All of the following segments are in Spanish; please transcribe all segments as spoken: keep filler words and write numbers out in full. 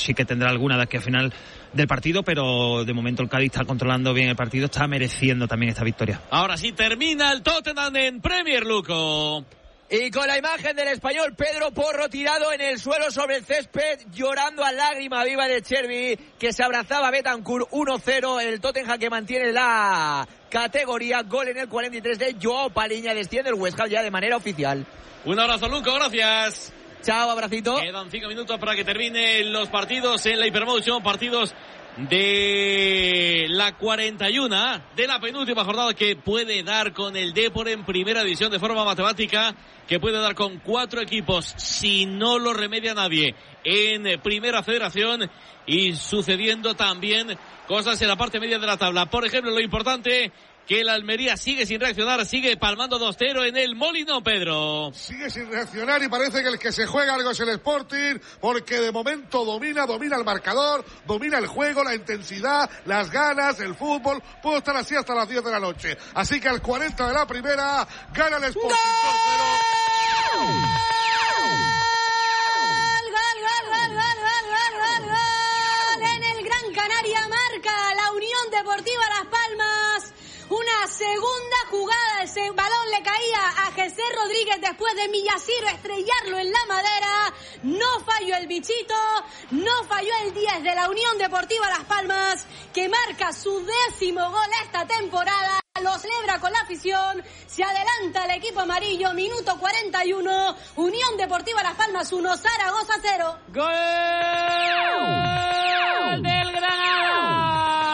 sí que tendrá alguna de aquí al final del partido, pero de momento el Cádiz está controlando bien el partido, está mereciendo también esta victoria. Ahora sí termina el Tottenham en Premier, Luco. Y con la imagen del español Pedro Porro tirado en el suelo sobre el césped, llorando a lágrima viva de Chervi, que se abrazaba a Bentancur. Uno cero, el Tottenham que mantiene la categoría. Gol en el cuarenta y tres de Joao Paliña, desciende el West Ham ya de manera oficial. Un abrazo, Luco, gracias. Chao, abracito. Quedan cinco minutos para que terminen los partidos en la Hypermotion, partidos de la cuarenta y uno de la penúltima jornada, que puede dar con el Depor en primera división de forma matemática, que puede dar con cuatro equipos si no lo remedia nadie en primera federación, y sucediendo también cosas en la parte media de la tabla. Por ejemplo, lo importante, que el Almería sigue sin reaccionar, sigue palmando dos cero en el Molinón, Pedro. Sigue sin reaccionar y parece que el que se juega algo es el Sporting, porque de momento domina, domina el marcador, domina el juego, la intensidad, las ganas, el fútbol. Puedo estar así hasta las diez de la noche. Así que al cuarenta de la primera gana el Sporting. ¡Gol! ¡Gol, gol, gol, gol, gol, gol, gol! En el Gran Canaria marca la Unión Deportiva Las Palmas. Una segunda jugada, ese balón le caía a José Rodríguez después de Millaciro estrellarlo en la madera. No falló el bichito, no falló el diez de la Unión Deportiva Las Palmas, que marca su décimo gol esta temporada. Lo celebra con la afición, se adelanta el equipo amarillo, minuto cuarenta y uno, Unión Deportiva Las Palmas uno, Zaragoza cero. ¡Gol del Granada!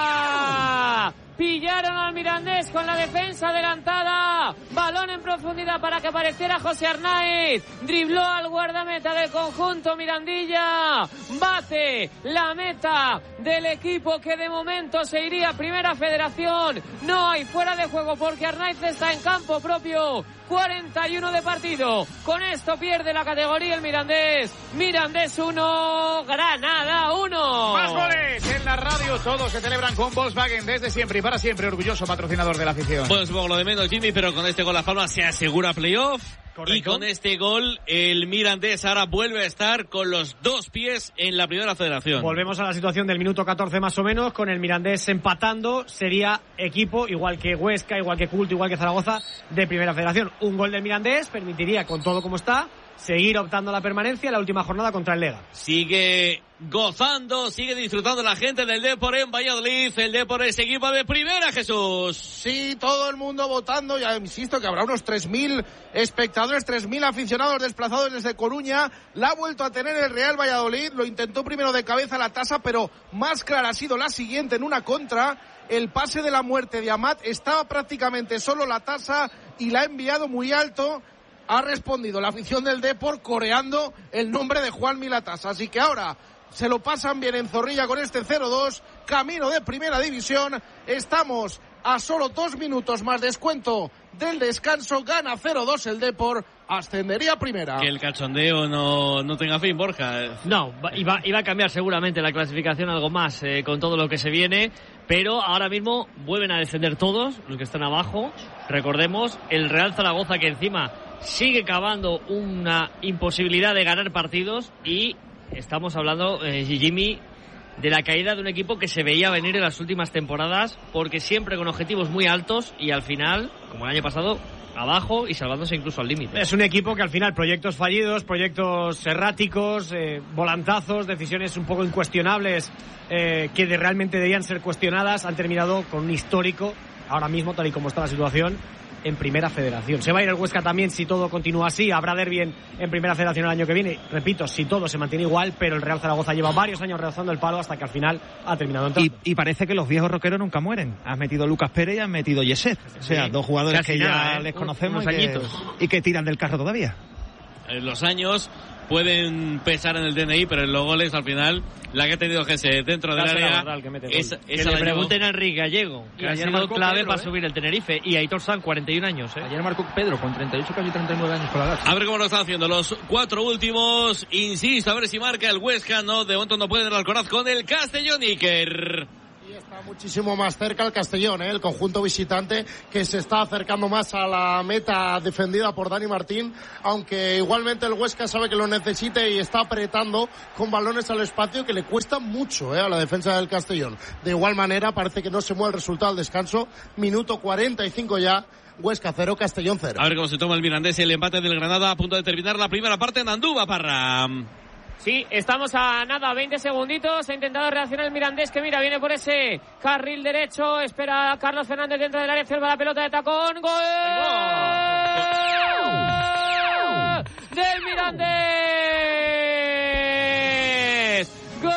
Pillaron al Mirandés con la defensa adelantada. Balón en profundidad para que apareciera José Arnaiz. Dribló al guardameta del conjunto Mirandilla. Bate la meta del equipo que de momento se iría a Primera Federación. No hay fuera de juego porque Arnaiz está en campo propio. cuarenta y uno de partido. Con esto pierde la categoría el Mirandés. Mirandés uno, Granada uno. Más goles en la radio. Todos se celebran con Volkswagen desde siempre y para siempre. Orgulloso patrocinador de la afición. Pues supongo lo de menos, Jimmy, pero con este gol Las Palmas se asegura playoff. Correcto. Y con este gol el Mirandés ahora vuelve a estar con los dos pies en la Primera Federación. Volvemos a la situación del minuto catorce más o menos, con el Mirandés empatando. Sería equipo, igual que Huesca, igual que Culto, igual que Zaragoza, de Primera Federación. Un gol del Mirandés permitiría, con todo como está, seguir optando a la permanencia en la última jornada contra el Lega. Sigue gozando, sigue disfrutando la gente del Depor en Valladolid. El Depor es equipo de Primera, Jesús. Sí, todo el mundo votando. Ya insisto que habrá unos tres mil espectadores, tres mil aficionados desplazados desde Coruña. La ha vuelto a tener el Real Valladolid. Lo intentó primero de cabeza la tasa, pero más clara ha sido la siguiente en una contra. El pase de la muerte de Amat, estaba prácticamente solo la tasa y la ha enviado muy alto. Ha respondido la afición del Depor coreando el nombre de Juan Milatasa. Así que ahora se lo pasan bien en Zorrilla con este cero dos, camino de Primera División. Estamos a solo dos minutos más descuento del descanso. Gana cero dos el Depor, ascendería a Primera. Que el cachondeo no, no tenga fin, Borja. No, iba, iba a cambiar seguramente la clasificación algo más eh, con todo lo que se viene, pero ahora mismo vuelven a descender todos los que están abajo. Recordemos, el Real Zaragoza, que encima sigue cavando una imposibilidad de ganar partidos, y estamos hablando, eh, Jimmy, de la caída de un equipo que se veía venir en las últimas temporadas, porque siempre con objetivos muy altos y al final, como el año pasado, abajo y salvándose incluso al límite. Es un equipo que al final proyectos fallidos, proyectos erráticos, eh, volantazos, decisiones un poco incuestionables eh, que de realmente debían ser cuestionadas, han terminado con un histórico, ahora mismo tal y como está la situación, en Primera Federación. Se va a ir el Huesca también si todo continúa así. Habrá derbi en, en Primera Federación el año que viene. Repito, si todo se mantiene igual, pero el Real Zaragoza lleva varios años rozando el palo hasta que al final ha terminado entrando. Y, y parece que los viejos roqueros nunca mueren. Has metido Lucas Pérez y has metido Yeset. O sea, sí, dos jugadores que nada, ya ¿eh? les conocemos y que, y que tiran del carro todavía. Los años pueden pesar en el D N I, pero en los goles al final la que ha tenido Gese dentro del área que, es, que le pregunten a Enrique Gallego, que ha sido clave Pedro, para eh. subir el Tenerife, y Aitor San, cuarenta y un años. ¿eh? Ayer marcó Pedro con treinta y ocho, casi treinta y nueve años por la edad. A ver cómo lo están haciendo los cuatro últimos. Insisto, a ver si marca el Huesca. No, de momento no puede el Alcoraz con el Castellón Iker. Y está muchísimo más cerca el Castellón, ¿eh? El conjunto visitante que se está acercando más a la meta defendida por Dani Martín, aunque igualmente el Huesca sabe que lo necesita y está apretando con balones al espacio que le cuesta mucho, ¿eh? A la defensa del Castellón. De igual manera parece que no se mueve el resultado al descanso, minuto cuarenta y cinco ya. Huesca cero, Castellón cero. A ver cómo se toma el Mirandés, el empate del Granada a punto de terminar la primera parte en Andúba, Parra. Sí, estamos a nada, veinte segunditos. Ha intentado reaccionar el Mirandés, que mira, viene por ese carril derecho. Espera a Carlos Fernández dentro del área, observa la pelota de tacón. ¡Gol! ¡Gol! ¡Del Mirandés! ¡Gol!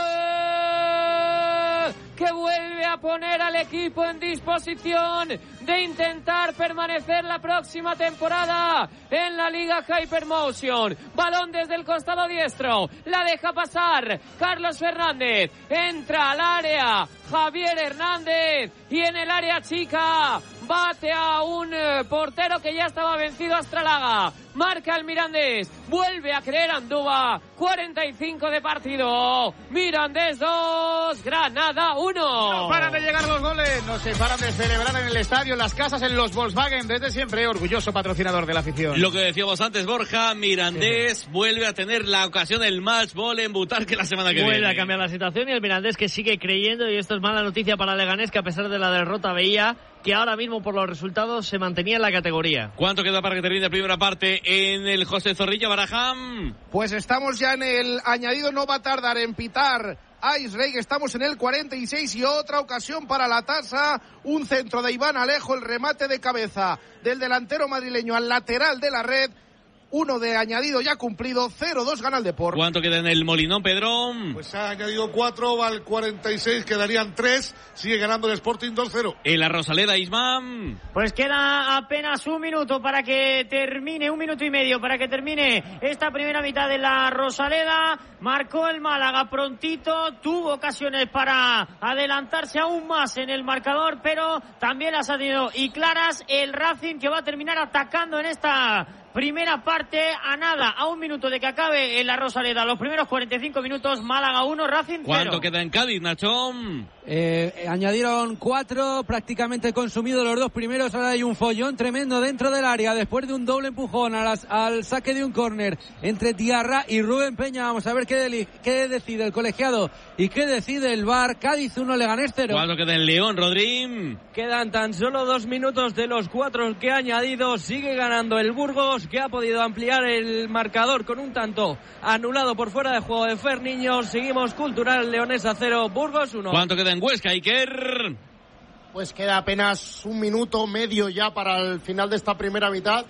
Que vuelve a poner al equipo en disposición de intentar permanecer la próxima temporada en la Liga Hypermotion. Balón desde el costado diestro, la deja pasar Carlos Fernández, entra al área Javier Hernández y en el área chica bate a un portero que ya estaba vencido, Astralaga. Marca el Mirandés, vuelve a creer Andúba. Cuarenta y cinco de partido. Mirandés dos, Granada uno. No paran de llegar los goles, no se paran de celebrar en el estadio, en las casas, en los Volkswagen, desde siempre orgulloso patrocinador de la afición. Lo que decíamos antes, Borja, Mirandés sí. vuelve a tener la ocasión del match ball en Butarque la semana que vuelve viene. Vuelve a cambiar la situación y el Mirandés que sigue creyendo, y esto es mala noticia para Leganés, que a pesar de la derrota veía que ahora mismo por los resultados se mantenía en la categoría. ¿Cuánto queda para que termine la primera parte en el José Zorrilla, Barajam? Pues estamos ya en el añadido, no va a tardar en pitar Ice Rey, estamos en el cuarenta y seis y otra ocasión para la tasa, un centro de Iván Alejo, el remate de cabeza del delantero madrileño al lateral de la red. Uno de añadido ya cumplido, cero dos gana el Depor. ¿Cuánto queda en el Molinón, Pedrón? Pues ha añadido cuatro, va al cuarenta y seis, quedarían tres, sigue ganando el Sporting dos cero. En la Rosaleda, Isman. Pues queda apenas un minuto para que termine, un minuto y medio para que termine esta primera mitad de la Rosaleda. Marcó el Málaga prontito, tuvo ocasiones para adelantarse aún más en el marcador, pero también las ha tenido y claras el Racing, que va a terminar atacando en esta primera parte a nada, a un minuto de que acabe en la Rosaleda. Los primeros cuarenta y cinco minutos, Málaga uno, Racing cero. ¿Cuánto queda en Cádiz, Nachón? Eh, añadieron cuatro, prácticamente consumidos los dos primeros. Ahora hay un follón tremendo dentro del área después de un doble empujón a las, al saque de un córner entre Tiarra y Rubén Peña. Vamos a ver qué, deli, qué decide el colegiado y qué decide el V A R. Cádiz uno, Leganés cero. ¿Cuánto queda en León, Rodrín? Quedan tan solo dos minutos de los cuatro que ha añadido. Sigue ganando el Burgos, que ha podido ampliar el marcador con un tanto anulado por fuera de juego de Fer Niños. Seguimos Cultural Leonesa cero, Burgos uno. ¿Cuánto queda en Huesca, Iker? Pues queda apenas un minuto medio ya para el final de esta primera mitad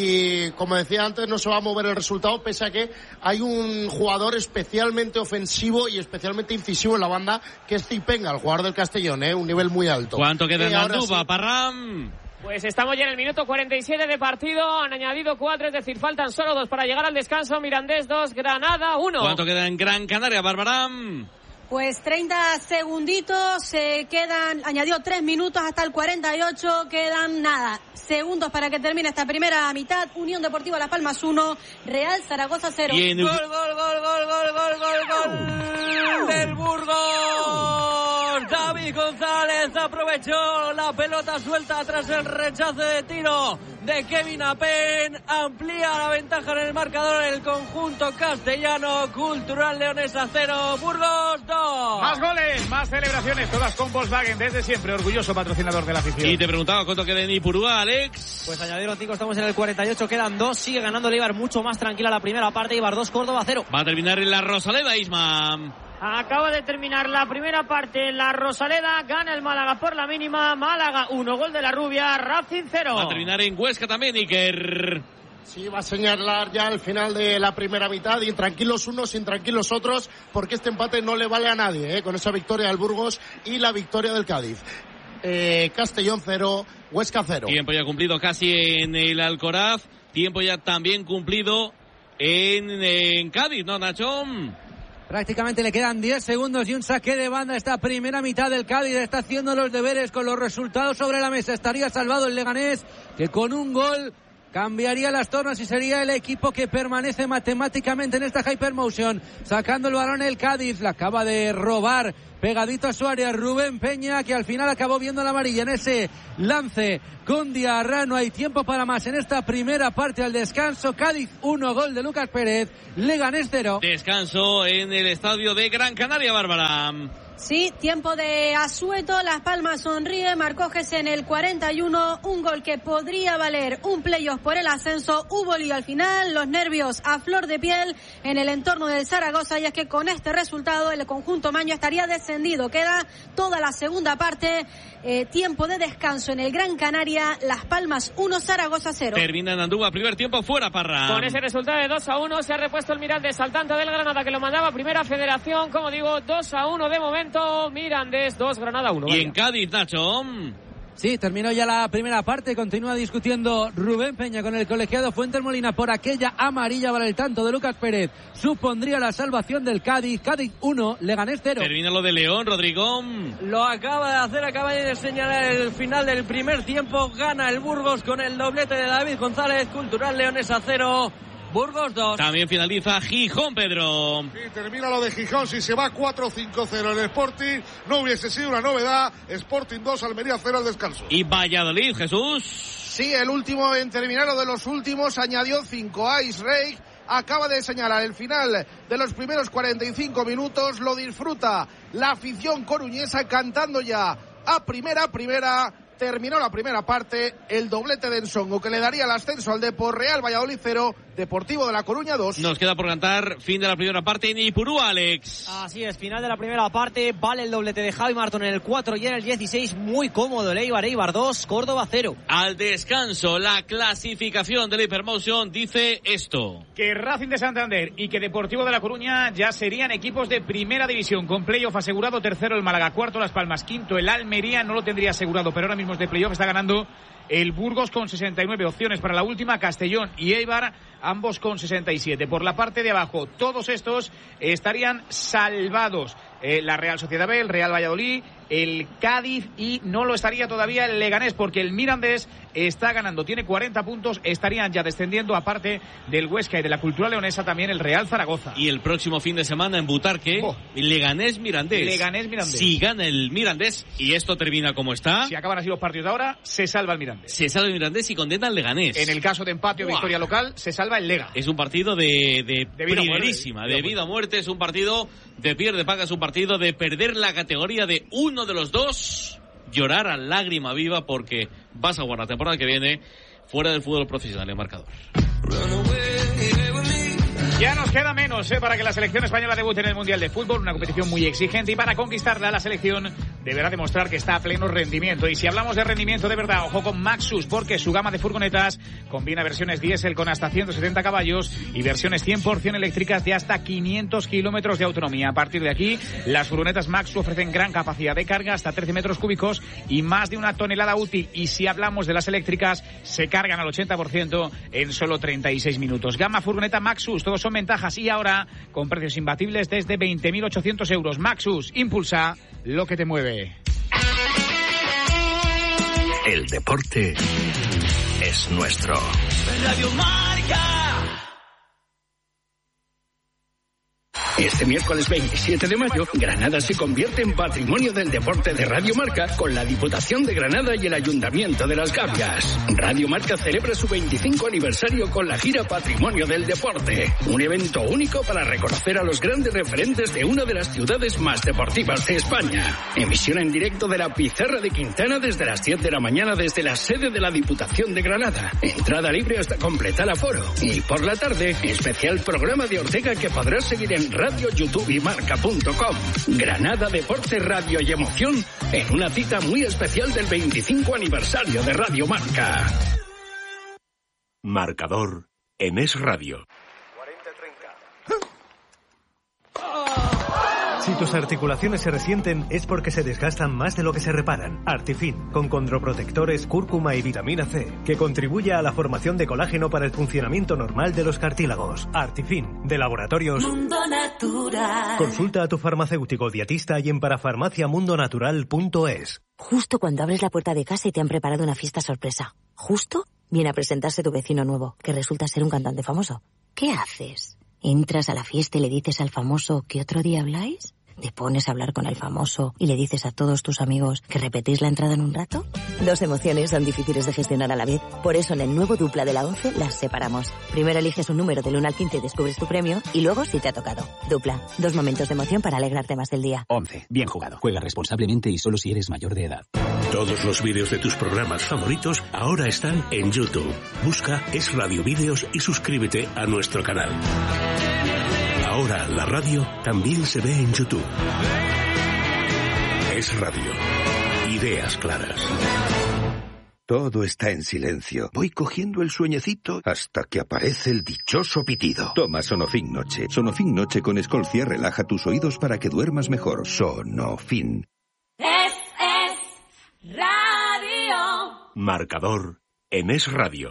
y, como decía antes, no se va a mover el resultado, pese a que hay un jugador especialmente ofensivo y especialmente incisivo en la banda, que es Zipenga, el jugador del Castellón, ¿eh? Un nivel muy alto. ¿Cuánto queda eh, en Andúba, sí. Parram? Pues estamos ya en el minuto cuarenta y siete de partido, han añadido cuatro, es decir, faltan solo dos para llegar al descanso. Mirandés dos, Granada uno. ¿Cuánto queda en Gran Canaria, Barbaram? Pues treinta segunditos, se quedan, añadió tres minutos hasta el cuarenta y ocho, quedan nada, segundos para que termine esta primera mitad. Unión Deportiva Las Palmas uno, Real Zaragoza cero. En... Gol, gol, gol, gol, gol, gol, gol, gol del Burgos. David González aprovechó la pelota suelta tras el rechace de tiro de Kevin Apen. Amplía la ventaja en el marcador en el conjunto castellano. Cultural Leonesa cero, Burgos dos. Más goles, más celebraciones, todas con Volkswagen, desde siempre orgulloso patrocinador de la afición. Y te preguntaba cuánto queda en Ipurúa, Alex. Pues añadieron cinco, estamos en el cuarenta y ocho, quedan dos, sigue ganando el Eibar mucho más tranquila la primera parte. Eibar dos, Córdoba cero. Va a terminar en la Rosaleda, Isma. Acaba de terminar la primera parte en la Rosaleda, gana el Málaga por la mínima. Málaga uno, gol de la Rubia, Racing cero. Va a terminar en Huesca también, Iker. Sí, va a señalar ya el final de la primera mitad. Intranquilos unos, intranquilos otros, porque este empate no le vale a nadie, ¿eh? Con esa victoria del Burgos y la victoria del Cádiz. Eh, Castellón cero, Huesca cero. Tiempo ya cumplido casi en el Alcoraz. Tiempo ya también cumplido en, en Cádiz, ¿no, Nachón? Prácticamente le quedan diez segundos y un saque de banda. Esta primera mitad del Cádiz está haciendo los deberes con los resultados sobre la mesa. Estaría salvado el Leganés, que con un gol cambiaría las tornas y sería el equipo que permanece matemáticamente en esta Hypermotion, sacando el balón el Cádiz, la acaba de robar pegadito a su área Rubén Peña, que al final acabó viendo la amarilla en ese lance con Diarra. No hay tiempo para más en esta primera parte al descanso. Cádiz uno, gol de Lucas Pérez, Leganés cero. Descanso en el estadio de Gran Canaria, Bárbara. Sí, tiempo de asueto, Las Palmas sonríe, marcó Gese en el cuarenta y uno, un gol que podría valer un playoff por el ascenso, hubo lío al final, los nervios a flor de piel en el entorno del Zaragoza, y es que con este resultado el conjunto maño estaría descendido. Queda toda la segunda parte, eh, tiempo de descanso en el Gran Canaria, Las Palmas uno, Zaragoza cero. Termina en Andúa, primer tiempo fuera, Parra. Con ese resultado de dos a uno se ha repuesto el Mirandés al tanto del Granada, que lo mandaba Primera Federación, como digo, dos a uno de momento. Mirandés dos, Granada uno. Y vaya. En Cádiz, Nacho. Sí, terminó ya la primera parte, continúa discutiendo Rubén Peña con el colegiado Fuentes Molina por aquella amarilla para el tanto de Lucas Pérez. Supondría la salvación del Cádiz. Cádiz uno, Leganés cero. Termina lo de León, Rodrigo. Lo acaba de hacer, acaba de señalar el final del primer tiempo. Gana el Burgos con el doblete de David González. Cultural Leonesa cero. Burgos dos. También finaliza Gijón, Pedro. Sí, termina lo de Gijón. Si se va cuatro cinco cero el Sporting, no hubiese sido una novedad. Sporting dos, Almería cero al descanso. Y Valladolid, Jesús. Sí, el último en terminar, lo de los últimos, añadió cinco. Ice Rake acaba de señalar el final de los primeros cuarenta y cinco minutos. Lo disfruta la afición coruñesa cantando ya a primera, primera. Terminó la primera parte, el doblete de Ensongo que le daría el ascenso al Depor. Real Valladolid cero, Deportivo de La Coruña dos. Nos queda por cantar fin de la primera parte en Ipurú, Alex. Así es, final de la primera parte, vale el doblete de Javi Martón en el cuatro y en el dieciséis, muy cómodo el Eibar, Eibar dos, Córdoba cero. Al descanso, la clasificación de la Hypermotion dice esto: que Racing de Santander y que Deportivo de La Coruña ya serían equipos de primera división, con playoff asegurado. Tercero el Málaga, cuarto Las Palmas, quinto el Almería, no lo tendría asegurado, pero ahora mismo de playoff está ganando el Burgos con sesenta y nueve. Opciones para la última, Castellón y Eibar, ambos con sesenta y siete. Por la parte de abajo, todos estos estarían salvados. Eh, la Real Sociedad B, el Real Valladolid, el Cádiz, y no lo estaría todavía el Leganés, porque el Mirandés está ganando, tiene cuarenta puntos, estarían ya descendiendo, aparte del Huesca y de la Cultural Leonesa, también el Real Zaragoza. Y el próximo fin de semana en Butarque, oh. Leganés Mirandés. Leganés Mirandés. Si gana el Mirandés y esto termina como está, si acaban así los partidos de ahora, se salva el Mirandés. Se salva el Mirandés y condena al Leganés. En el caso de empate o victoria local, se salva el Lega. Es un partido de, de, de vida primerísima, muerte, de vida o muerte. Es un partido de pierde paga, es un partido de perder la categoría de uno de los dos, llorar a lágrima viva, porque vas a jugar la temporada que viene fuera del fútbol profesional en marcador. Ya nos queda menos ¿eh? para que la selección española debute en el Mundial de Fútbol, una competición muy exigente, y para conquistarla la selección deberá demostrar que está a pleno rendimiento. Y si hablamos de rendimiento de verdad, ojo con Maxus, porque su gama de furgonetas combina versiones diésel con hasta ciento setenta caballos y versiones cien por ciento eléctricas de hasta quinientos kilómetros de autonomía. A partir de aquí, las furgonetas Maxus ofrecen gran capacidad de carga, hasta trece metros cúbicos y más de una tonelada útil. Y si hablamos de las eléctricas, se cargan al ochenta por ciento en solo treinta y seis minutos. Gama furgoneta Maxus, todos son ventajas, y ahora con precios imbatibles desde veinte mil ochocientos euros. Maxus, impulsa lo que te mueve. El deporte es nuestro. Radio Marca. Este miércoles veintisiete de mayo, Granada se convierte en patrimonio del deporte de Radio Marca con la Diputación de Granada y el Ayuntamiento de Las Gavias. Radio Marca celebra su veinticinco aniversario con la gira Patrimonio del Deporte, un evento único para reconocer a los grandes referentes de una de las ciudades más deportivas de España. Emisión en directo de la Pizarra de Quintana desde las diez de la mañana desde la sede de la Diputación de Granada. Entrada libre hasta completar aforo. Y por la tarde, especial programa de Ortega que podrás seguir en Radio Radio, YouTube y Marca punto com. Granada, deporte, radio y emoción en una cita muy especial del veinticinco aniversario de Radio Marca. Marcador en Es Radio. Si tus articulaciones se resienten es porque se desgastan más de lo que se reparan. Artifin, con condroprotectores, cúrcuma y vitamina C, que contribuye a la formación de colágeno para el funcionamiento normal de los cartílagos. Artifin, de Laboratorios Mundo Natural. Consulta a tu farmacéutico dietista y en parafarmacia mundo natural punto es. Justo cuando abres la puerta de casa y te han preparado una fiesta sorpresa. Justo Viene a presentarse tu vecino nuevo, que resulta ser un cantante famoso. ¿Qué haces? ¿Entras a la fiesta y le dices al famoso que otro día habláis? ¿Te pones a hablar con el famoso y le dices a todos tus amigos que repetís la entrada en un rato? Dos emociones son difíciles de gestionar a la vez. Por eso en el nuevo Dupla de la once las separamos. Primero eliges un número del uno al quince y descubres tu premio, y luego si te ha tocado. Dupla, dos momentos de emoción para alegrarte más del día. once. Bien jugado. Juega responsablemente y solo si eres mayor de edad. Todos los vídeos de tus programas favoritos ahora están en YouTube. Busca Es Radio Vídeos y suscríbete a nuestro canal. Ahora la radio también se ve en YouTube. Es Radio. Ideas claras. Todo está en silencio. Voy cogiendo el sueñecito hasta que aparece el dichoso pitido. Toma Sonofin Noche. Sonofin Noche con Escolcia relaja tus oídos para que duermas mejor. Sonofin. Es, es Radio. Marcador en Es Radio.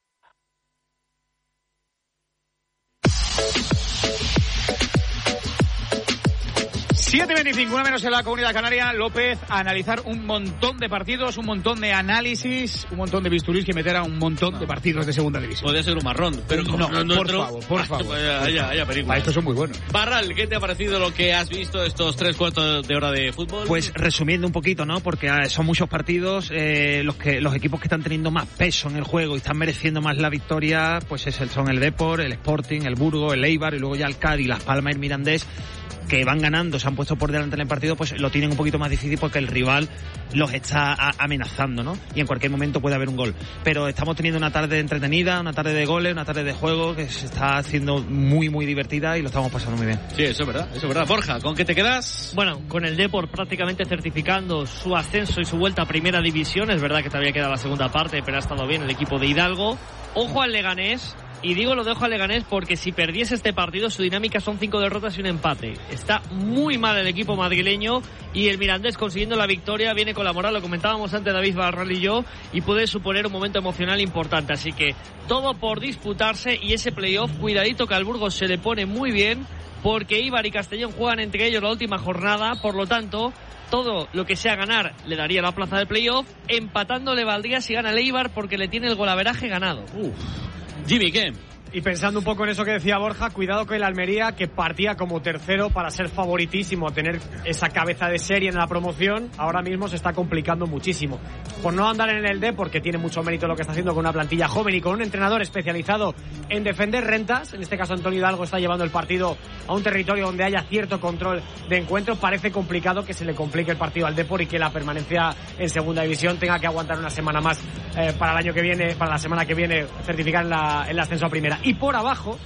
siete veinticinco, una menos en la Comunidad Canaria. López, a analizar un montón de partidos, un montón de análisis, un montón de bisturís que meter a un montón no. de partidos de segunda división. Podría ser un marrón, pero no, no, no por entró. favor, por favor. Haya, haya películas. Estos son muy buenos. Barral, ¿qué te ha parecido lo que has visto estos tres cuartos de hora de fútbol? Pues resumiendo un poquito, ¿no? Porque son muchos partidos, eh, los que los equipos que están teniendo más peso en el juego y están mereciendo más la victoria, pues es el, son el Depor, el Sporting, el Burgos, el Eibar y luego ya el Cádiz, Las Palmas y el Mirandés, que van ganando, se han puesto por delante en el partido, pues lo tienen un poquito más difícil porque el rival los está a, amenazando, ¿no? Y en cualquier momento puede haber un gol. Pero estamos teniendo una tarde entretenida, una tarde de goles, una tarde de juego que se está haciendo muy, muy divertida y lo estamos pasando muy bien. Sí, eso es verdad, eso es verdad. Borja, ¿con qué te quedas? Bueno, con el Depor prácticamente certificando su ascenso y su vuelta a Primera División. Es verdad que todavía queda la segunda parte, pero ha estado bien el equipo de Hidalgo. Ojo al Leganés. Y digo lo dejo a Leganés porque si perdiese este partido su dinámica son cinco derrotas y un empate. Está muy mal el equipo madrileño y el Mirandés consiguiendo la victoria viene con la moral, lo comentábamos antes David Barral y yo, y puede suponer un momento emocional importante. Así que todo por disputarse y ese playoff, cuidadito que al Burgos se le pone muy bien porque Eibar y Castellón juegan entre ellos la última jornada, por lo tanto todo lo que sea ganar le daría la plaza de playoff, empatando le valdría si gana el Eibar porque le tiene el golaveraje ganado. Uf. Jimmy, ¿qué? Y pensando un poco en eso que decía Borja, cuidado con el Almería, que partía como tercero para ser favoritísimo, tener esa cabeza de serie en la promoción, ahora mismo se está complicando muchísimo. Por no andar en el D, porque tiene mucho mérito lo que está haciendo con una plantilla joven y con un entrenador especializado en defender rentas, en este caso Antonio Hidalgo está llevando el partido a un territorio donde haya cierto control de encuentro, parece complicado que se le complique el partido al Depor y que la permanencia en segunda división tenga que aguantar una semana más eh, para el año que viene, para la semana que viene, certificar en la, el ascenso a primera. Y por abajo,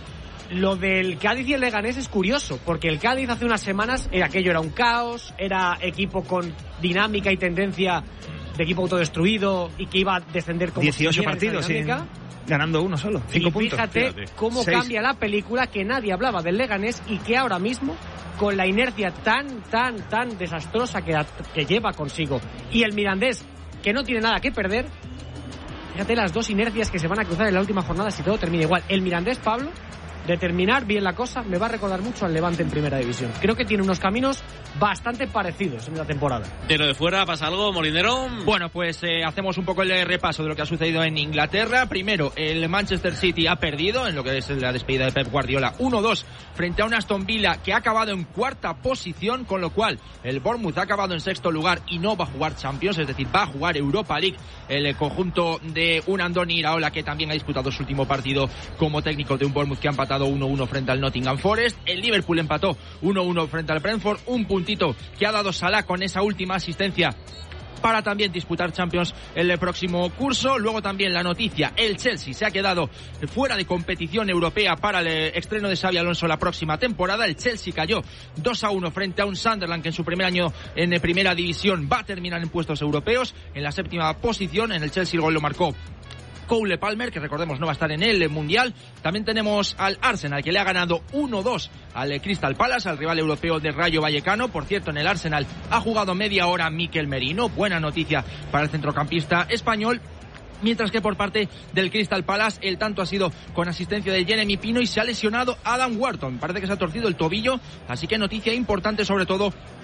lo del Cádiz y el Leganés es curioso, porque el Cádiz hace unas semanas era, aquello era un caos, era equipo con dinámica y tendencia de equipo autodestruido y que iba a descender como dieciocho partidos, sí, ganando uno solo, cinco y puntos. Fíjate cómo Seis. Cambia la película, que nadie hablaba del Leganés y que ahora mismo, con la inercia tan, tan, tan desastrosa que, que lleva consigo, y el Mirandés, que no tiene nada que perder. Fíjate las dos inercias que se van a cruzar en la última jornada si todo termina igual. El Mirandés, Pablo, de terminar bien la cosa, me va a recordar mucho al Levante en Primera División. Creo que tiene unos caminos bastante parecidos en la temporada. ¿De lo de fuera pasa algo, Molinero? Bueno, pues eh, hacemos un poco el repaso de lo que ha sucedido en Inglaterra. Primero, el Manchester City ha perdido en lo que es la despedida de Pep Guardiola uno dos frente a un Aston Villa que ha acabado en cuarta posición, con lo cual el Bournemouth ha acabado en sexto lugar y no va a jugar Champions, es decir, va a jugar Europa League el conjunto de un Andoni Iraola, que también ha disputado su último partido como técnico de un Bournemouth que ha empatado uno uno frente al Nottingham Forest. El Liverpool empató uno uno frente al Brentford, un puntito que ha dado Salah con esa última asistencia para también disputar Champions el próximo curso. Luego también la noticia, el Chelsea se ha quedado fuera de competición europea para el estreno de Xabi Alonso la próxima temporada. El Chelsea cayó dos a uno frente a un Sunderland que en su primer año en primera división va a terminar en puestos europeos, en la séptima posición. En el Chelsea el gol lo marcó Cole Palmer, que recordemos no va a estar en el Mundial. También tenemos al Arsenal, que le ha ganado uno dos al Crystal Palace, al rival europeo de Rayo Vallecano. Por cierto, en el Arsenal ha jugado media hora Mikel Merino, buena noticia para el centrocampista español. Mientras que por parte del Crystal Palace el tanto ha sido con asistencia de Jeremy Pino y se ha lesionado Adam Wharton. Parece que se ha torcido el tobillo, así que noticia importante sobre todo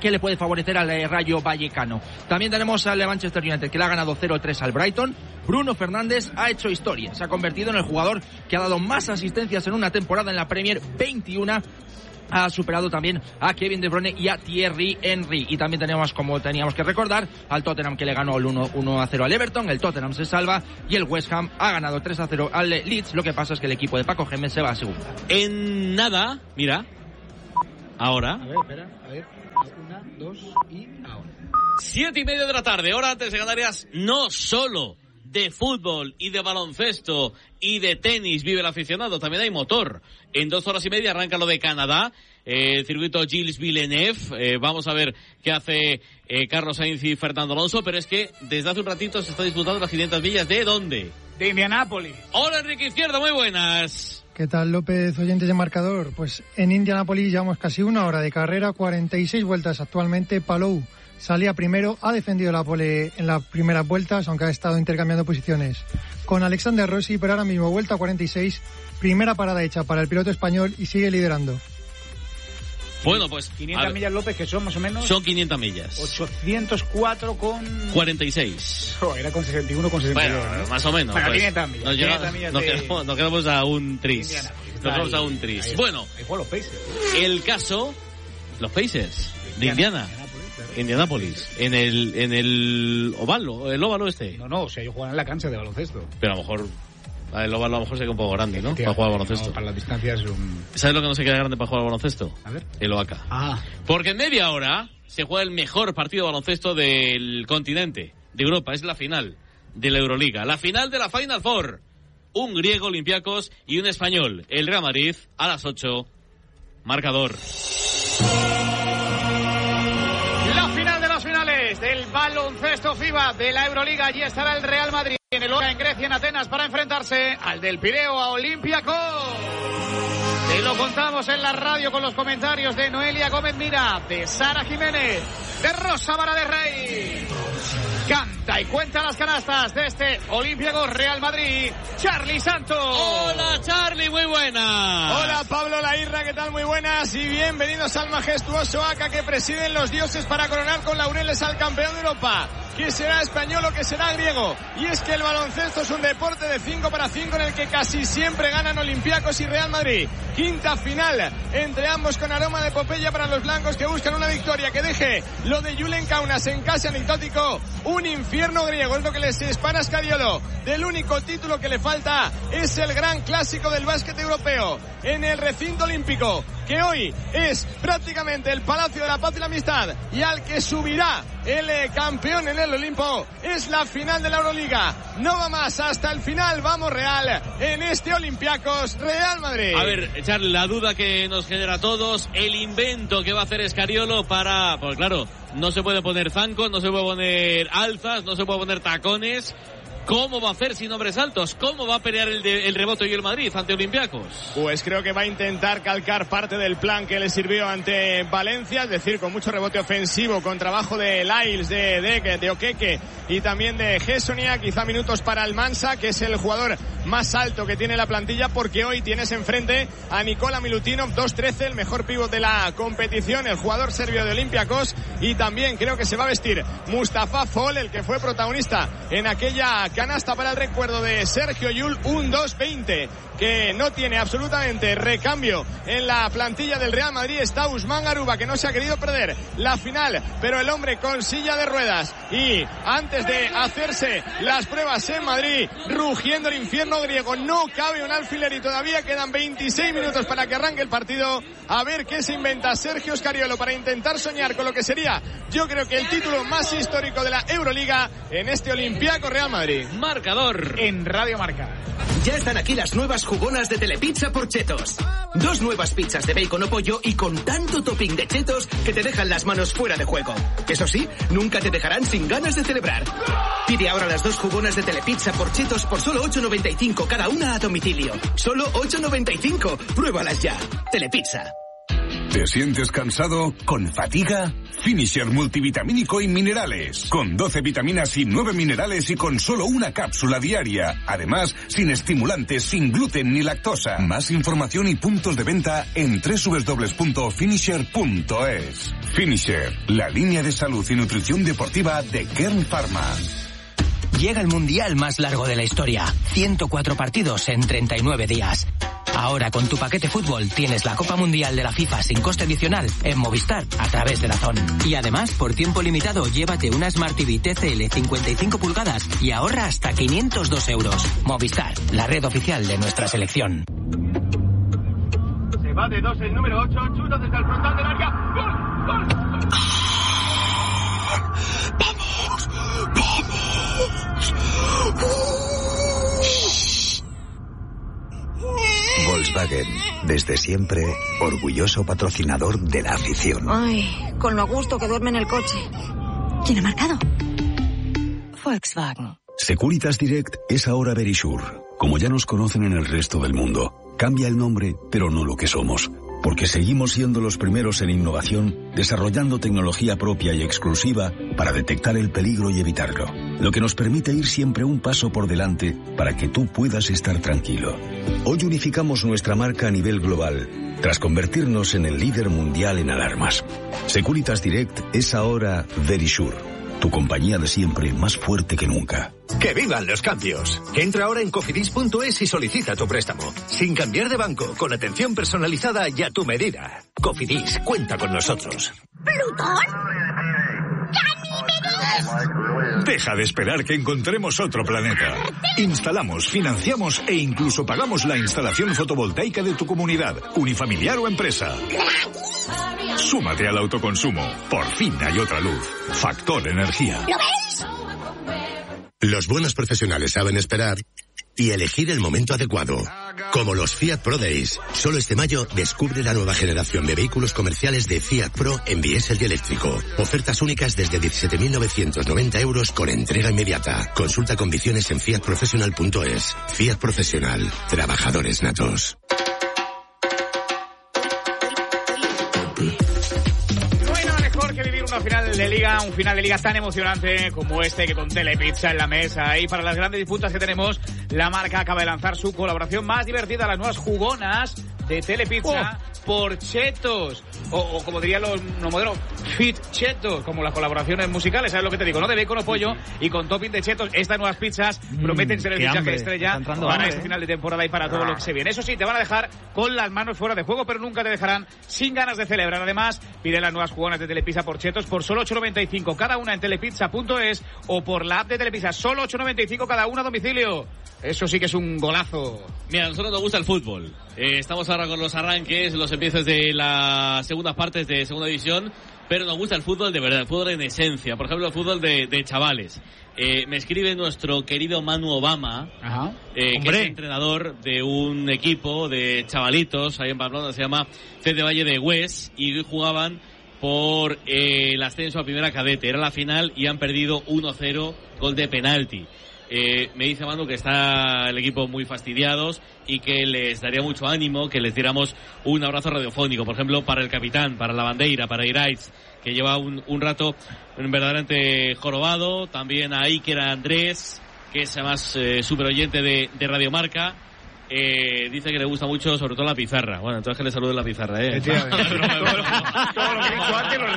que le puede favorecer al eh, Rayo Vallecano. También tenemos al Manchester United, que le ha ganado cero tres al Brighton. Bruno Fernández ha hecho historia, se ha convertido en el jugador que ha dado más asistencias en una temporada en la Premier, veintiuno. Ha superado también a Kevin De Bruyne y a Thierry Henry. Y también teníamos, como teníamos que recordar, al Tottenham, que le ganó el uno a cero al Everton. El Tottenham se salva y el West Ham ha ganado tres a cero al Leeds. Lo que pasa es que el equipo de Paco Gémez se va a segunda. En nada, mira, ahora. A ver, espera, a ver. Una, dos y ahora. Siete y media de la tarde, hora antes de Canarias, no solo de fútbol y de baloncesto y de tenis vive el aficionado, también hay motor. En dos horas y media arranca lo de Canadá, eh, el circuito Gilles Villeneuve. Eh, vamos a ver qué hace eh, Carlos Sainz y Fernando Alonso, pero es que desde hace un ratito se está disputando las quinientas millas. ¿De dónde? De Indianápolis. Hola, Enrique Izquierdo, muy buenas. ¿Qué tal, López, oyentes de Marcador? Pues en Indianápolis llevamos casi una hora de carrera, cuarenta y seis vueltas actualmente. Palou salía primero, ha defendido la pole en las primeras vueltas, aunque ha estado intercambiando posiciones con Alexander Rossi, pero ahora mismo vuelta cuarenta y seis, primera parada hecha para el piloto español y sigue liderando. Bueno, pues quinientas millas, López, que son más o menos... Son quinientas millas. ochocientos cuatro con... cuarenta y seis. Oh, era con sesenta y uno con sesenta y dos. Bueno, ¿no? más o menos. Bueno, pues, quinientas millas. Nos, llega, millas nos, de... quedamos, nos quedamos a un tris. Nos quedamos a un tris. Ahí, bueno, ahí juegan los Pacers. El caso... Los Pacers de Indiana. Indianápolis, en el en el óvalo, el óvalo este. No, no, o sea, ellos juegan en la cancha de baloncesto. Pero a lo mejor el óvalo a lo mejor se queda un poco grande, ¿no? Para jugar al baloncesto. No, para las distancias es un... ¿Sabes lo que no se queda grande para jugar al baloncesto? A ver. El Oaca. Ah. Porque en media hora se juega el mejor partido de baloncesto del continente, de Europa. Es la final de la Euroliga, la final de la Final Four. Un griego, Olympiacos, y un español, el Real Madrid, a las ocho. Marcador. La final de las finales del baloncesto FIBA de la Euroliga. Allí estará el Real Madrid en el Oca, en Grecia, en Atenas, para enfrentarse al del Pireo, a Olympiacos. Te lo contamos en la radio con los comentarios de Noelia Gómez Mira, de Sara Jiménez, de Rosa Vara de Rey. Canta y cuenta las canastas de este Olympiacos Real Madrid, Charlie Santos. Hola, Charlie, muy buenas. Hola, Pablo Lairra, ¿qué tal? Muy buenas y bienvenidos al majestuoso A C A que presiden los dioses para coronar con laureles al campeón de Europa. Que será español o que será griego. Y es que el baloncesto es un deporte de cinco para cinco en el que casi siempre ganan Olympiacos y Real Madrid. Quinta final entre ambos con aroma de epopeya para los blancos que buscan una victoria que deje lo de Julen Kaunas en casi anecdótico. Un infierno griego es lo que les dispara a Scariolo. Del único título que le falta es el gran clásico del básquet europeo en el recinto olímpico, que hoy es prácticamente el Palacio de la Paz y la Amistad, y al que subirá el eh, campeón en el Olimpo. Es la final de la Euroliga. No va más, hasta el final vamos Real en este Olympiacos Real Madrid. A ver, Charlie, la duda que nos genera a todos, el invento que va a hacer Scariolo para... Pues claro, no se puede poner zancos, no se puede poner alzas, no se puede poner tacones. ¿Cómo va a hacer sin hombres altos? ¿Cómo va a pelear el, de, el rebote y el Madrid ante Olympiacos? Pues creo que va a intentar calcar parte del plan que le sirvió ante Valencia, es decir, con mucho rebote ofensivo, con trabajo de Lyles, de Deke, de Okeke y también de Gessonia, quizá minutos para el Mansa, que es el jugador más alto que tiene la plantilla, porque hoy tienes enfrente a Nikola Milutinov, dos trece, el mejor pívot de la competición, el jugador serbio de Olympiacos, y también creo que se va a vestir Mustafa Fall, el que fue protagonista en aquella canasta para el recuerdo de Sergio Llull, un dos veinte, que no tiene absolutamente recambio en la plantilla del Real Madrid. Está Usman Garuba, que no se ha querido perder la final, pero el hombre con silla de ruedas, y antes de hacerse las pruebas en Madrid, rugiendo el infierno griego. No cabe un alfiler y todavía quedan veintiséis minutos para que arranque el partido. A ver qué se inventa Sergio Scariolo para intentar soñar con lo que sería, yo creo que el título más histórico de la Euroliga en este Olympiacos Real Madrid. Marcador en Radio Marca. Ya están aquí las nuevas jugonas de Telepizza por Chetos. Dos nuevas pizzas de bacon o pollo y con tanto topping de chetos que te dejan las manos fuera de juego. Eso sí, nunca te dejarán sin ganas de celebrar. Pide ahora las dos jugonas de Telepizza por Chetos por solo ocho noventa y cinco cada una a domicilio. Solo ocho noventa y cinco. Pruébalas ya. Telepizza. ¿Te sientes cansado? ¿Con fatiga? Finisher multivitamínico y minerales. Con doce vitaminas y nueve minerales y con solo una cápsula diaria. Además, sin estimulantes, sin gluten ni lactosa. Más información y puntos de venta en doble u doble u doble u punto finisher punto es. Finisher, la línea de salud y nutrición deportiva de Kern Pharma. Llega el mundial más largo de la historia. ciento cuatro partidos en treinta y nueve días. Ahora con tu paquete fútbol tienes la Copa Mundial de la FIFA sin coste adicional en Movistar a través de DAZN. Y además, por tiempo limitado, llévate una Smart T V T C L cincuenta y cinco pulgadas y ahorra hasta quinientos dos euros. Movistar, la red oficial de nuestra selección. Se va de dos el número ocho, chuta desde el frontal del área. ¡Gol! ¡Gol! ¡Vamos! ¡Vamos! Volkswagen, desde siempre, orgulloso patrocinador de la afición. Ay, con lo a gusto que duerme en el coche. ¿Quién ha marcado? Volkswagen. Securitas Direct es ahora Verisure. Como ya nos conocen en el resto del mundo, cambia el nombre, pero no lo que somos. Porque seguimos siendo los primeros en innovación, desarrollando tecnología propia y exclusiva para detectar el peligro y evitarlo. Lo que nos permite ir siempre un paso por delante para que tú puedas estar tranquilo. Hoy unificamos nuestra marca a nivel global, tras convertirnos en el líder mundial en alarmas. Securitas Direct es ahora Verisure, tu compañía de siempre más fuerte que nunca. ¡Que vivan los cambios! Entra ahora en cofidis punto es y solicita tu préstamo. Sin cambiar de banco, con atención personalizada y a tu medida. Cofidis, cuenta con nosotros. ¿Plutón? Deja de esperar que encontremos otro planeta. Instalamos, financiamos e incluso pagamos la instalación fotovoltaica de tu comunidad, unifamiliar o empresa. Súmate al autoconsumo. Por fin hay otra luz. Factor Energía. ¿Lo veis? Los buenos profesionales saben esperar y elegir el momento adecuado. Como los Fiat Pro Days. Solo este mayo descubre la nueva generación de vehículos comerciales de Fiat Pro en diésel y eléctrico. Ofertas únicas desde diecisiete mil novecientos noventa euros con entrega inmediata. Consulta condiciones en fiat professional punto es. Fiat Profesional. Trabajadores natos. Que vivir una final de liga, un final de liga tan emocionante como este, que con Telepizza en la mesa y para las grandes disputas que tenemos, la marca acaba de lanzar su colaboración más divertida, las nuevas jugonas de Telepizza oh. por Chetos, o, o como dirían los, los modelos, Fit Chetos, como las colaboraciones musicales, ¿sabes lo que te digo? No de bacon o pollo y con topping de Chetos. Estas nuevas pizzas mm, prometen ser el fichaje estrella para hambre, este final de temporada y para todo ah. lo que se viene. Eso sí, te van a dejar con las manos fuera de juego, pero nunca te dejarán sin ganas de celebrar. Además, pide las nuevas jugonas de Telepizza por Chetos por solo ocho noventa y cinco cada una en telepizza punto es o por la app de Telepizza, solo ocho noventa y cinco cada una a domicilio. Eso sí que es un golazo. Mira, a nosotros nos gusta el fútbol. Eh, estamos ahora con los arranques, los empiezos de las segundas partes de segunda división, pero nos gusta el fútbol de verdad, el fútbol en esencia. Por ejemplo, el fútbol de, de chavales. Eh, me escribe nuestro querido Manu Obama, Ajá. Eh, que es entrenador de un equipo de chavalitos ahí en Pamplona, se llama C D Valle de Hues, y hoy jugaban por eh, el ascenso a primera cadete. Era la final y han perdido uno cero, gol de penalti. Eh, me dice Manu que está el equipo muy fastidiados y que les daría mucho ánimo que les diéramos un abrazo radiofónico, por ejemplo, para el capitán, para la bandeira, para Iraiz, que lleva un, un rato verdaderamente jorobado, también a Iker Andrés, que es además eh, súper oyente de, de Radio Marca. Eh, dice que le gusta mucho, sobre todo la pizarra. Bueno, entonces que le salude la pizarra, ¿eh? todo, todo lo que he dicho antes lo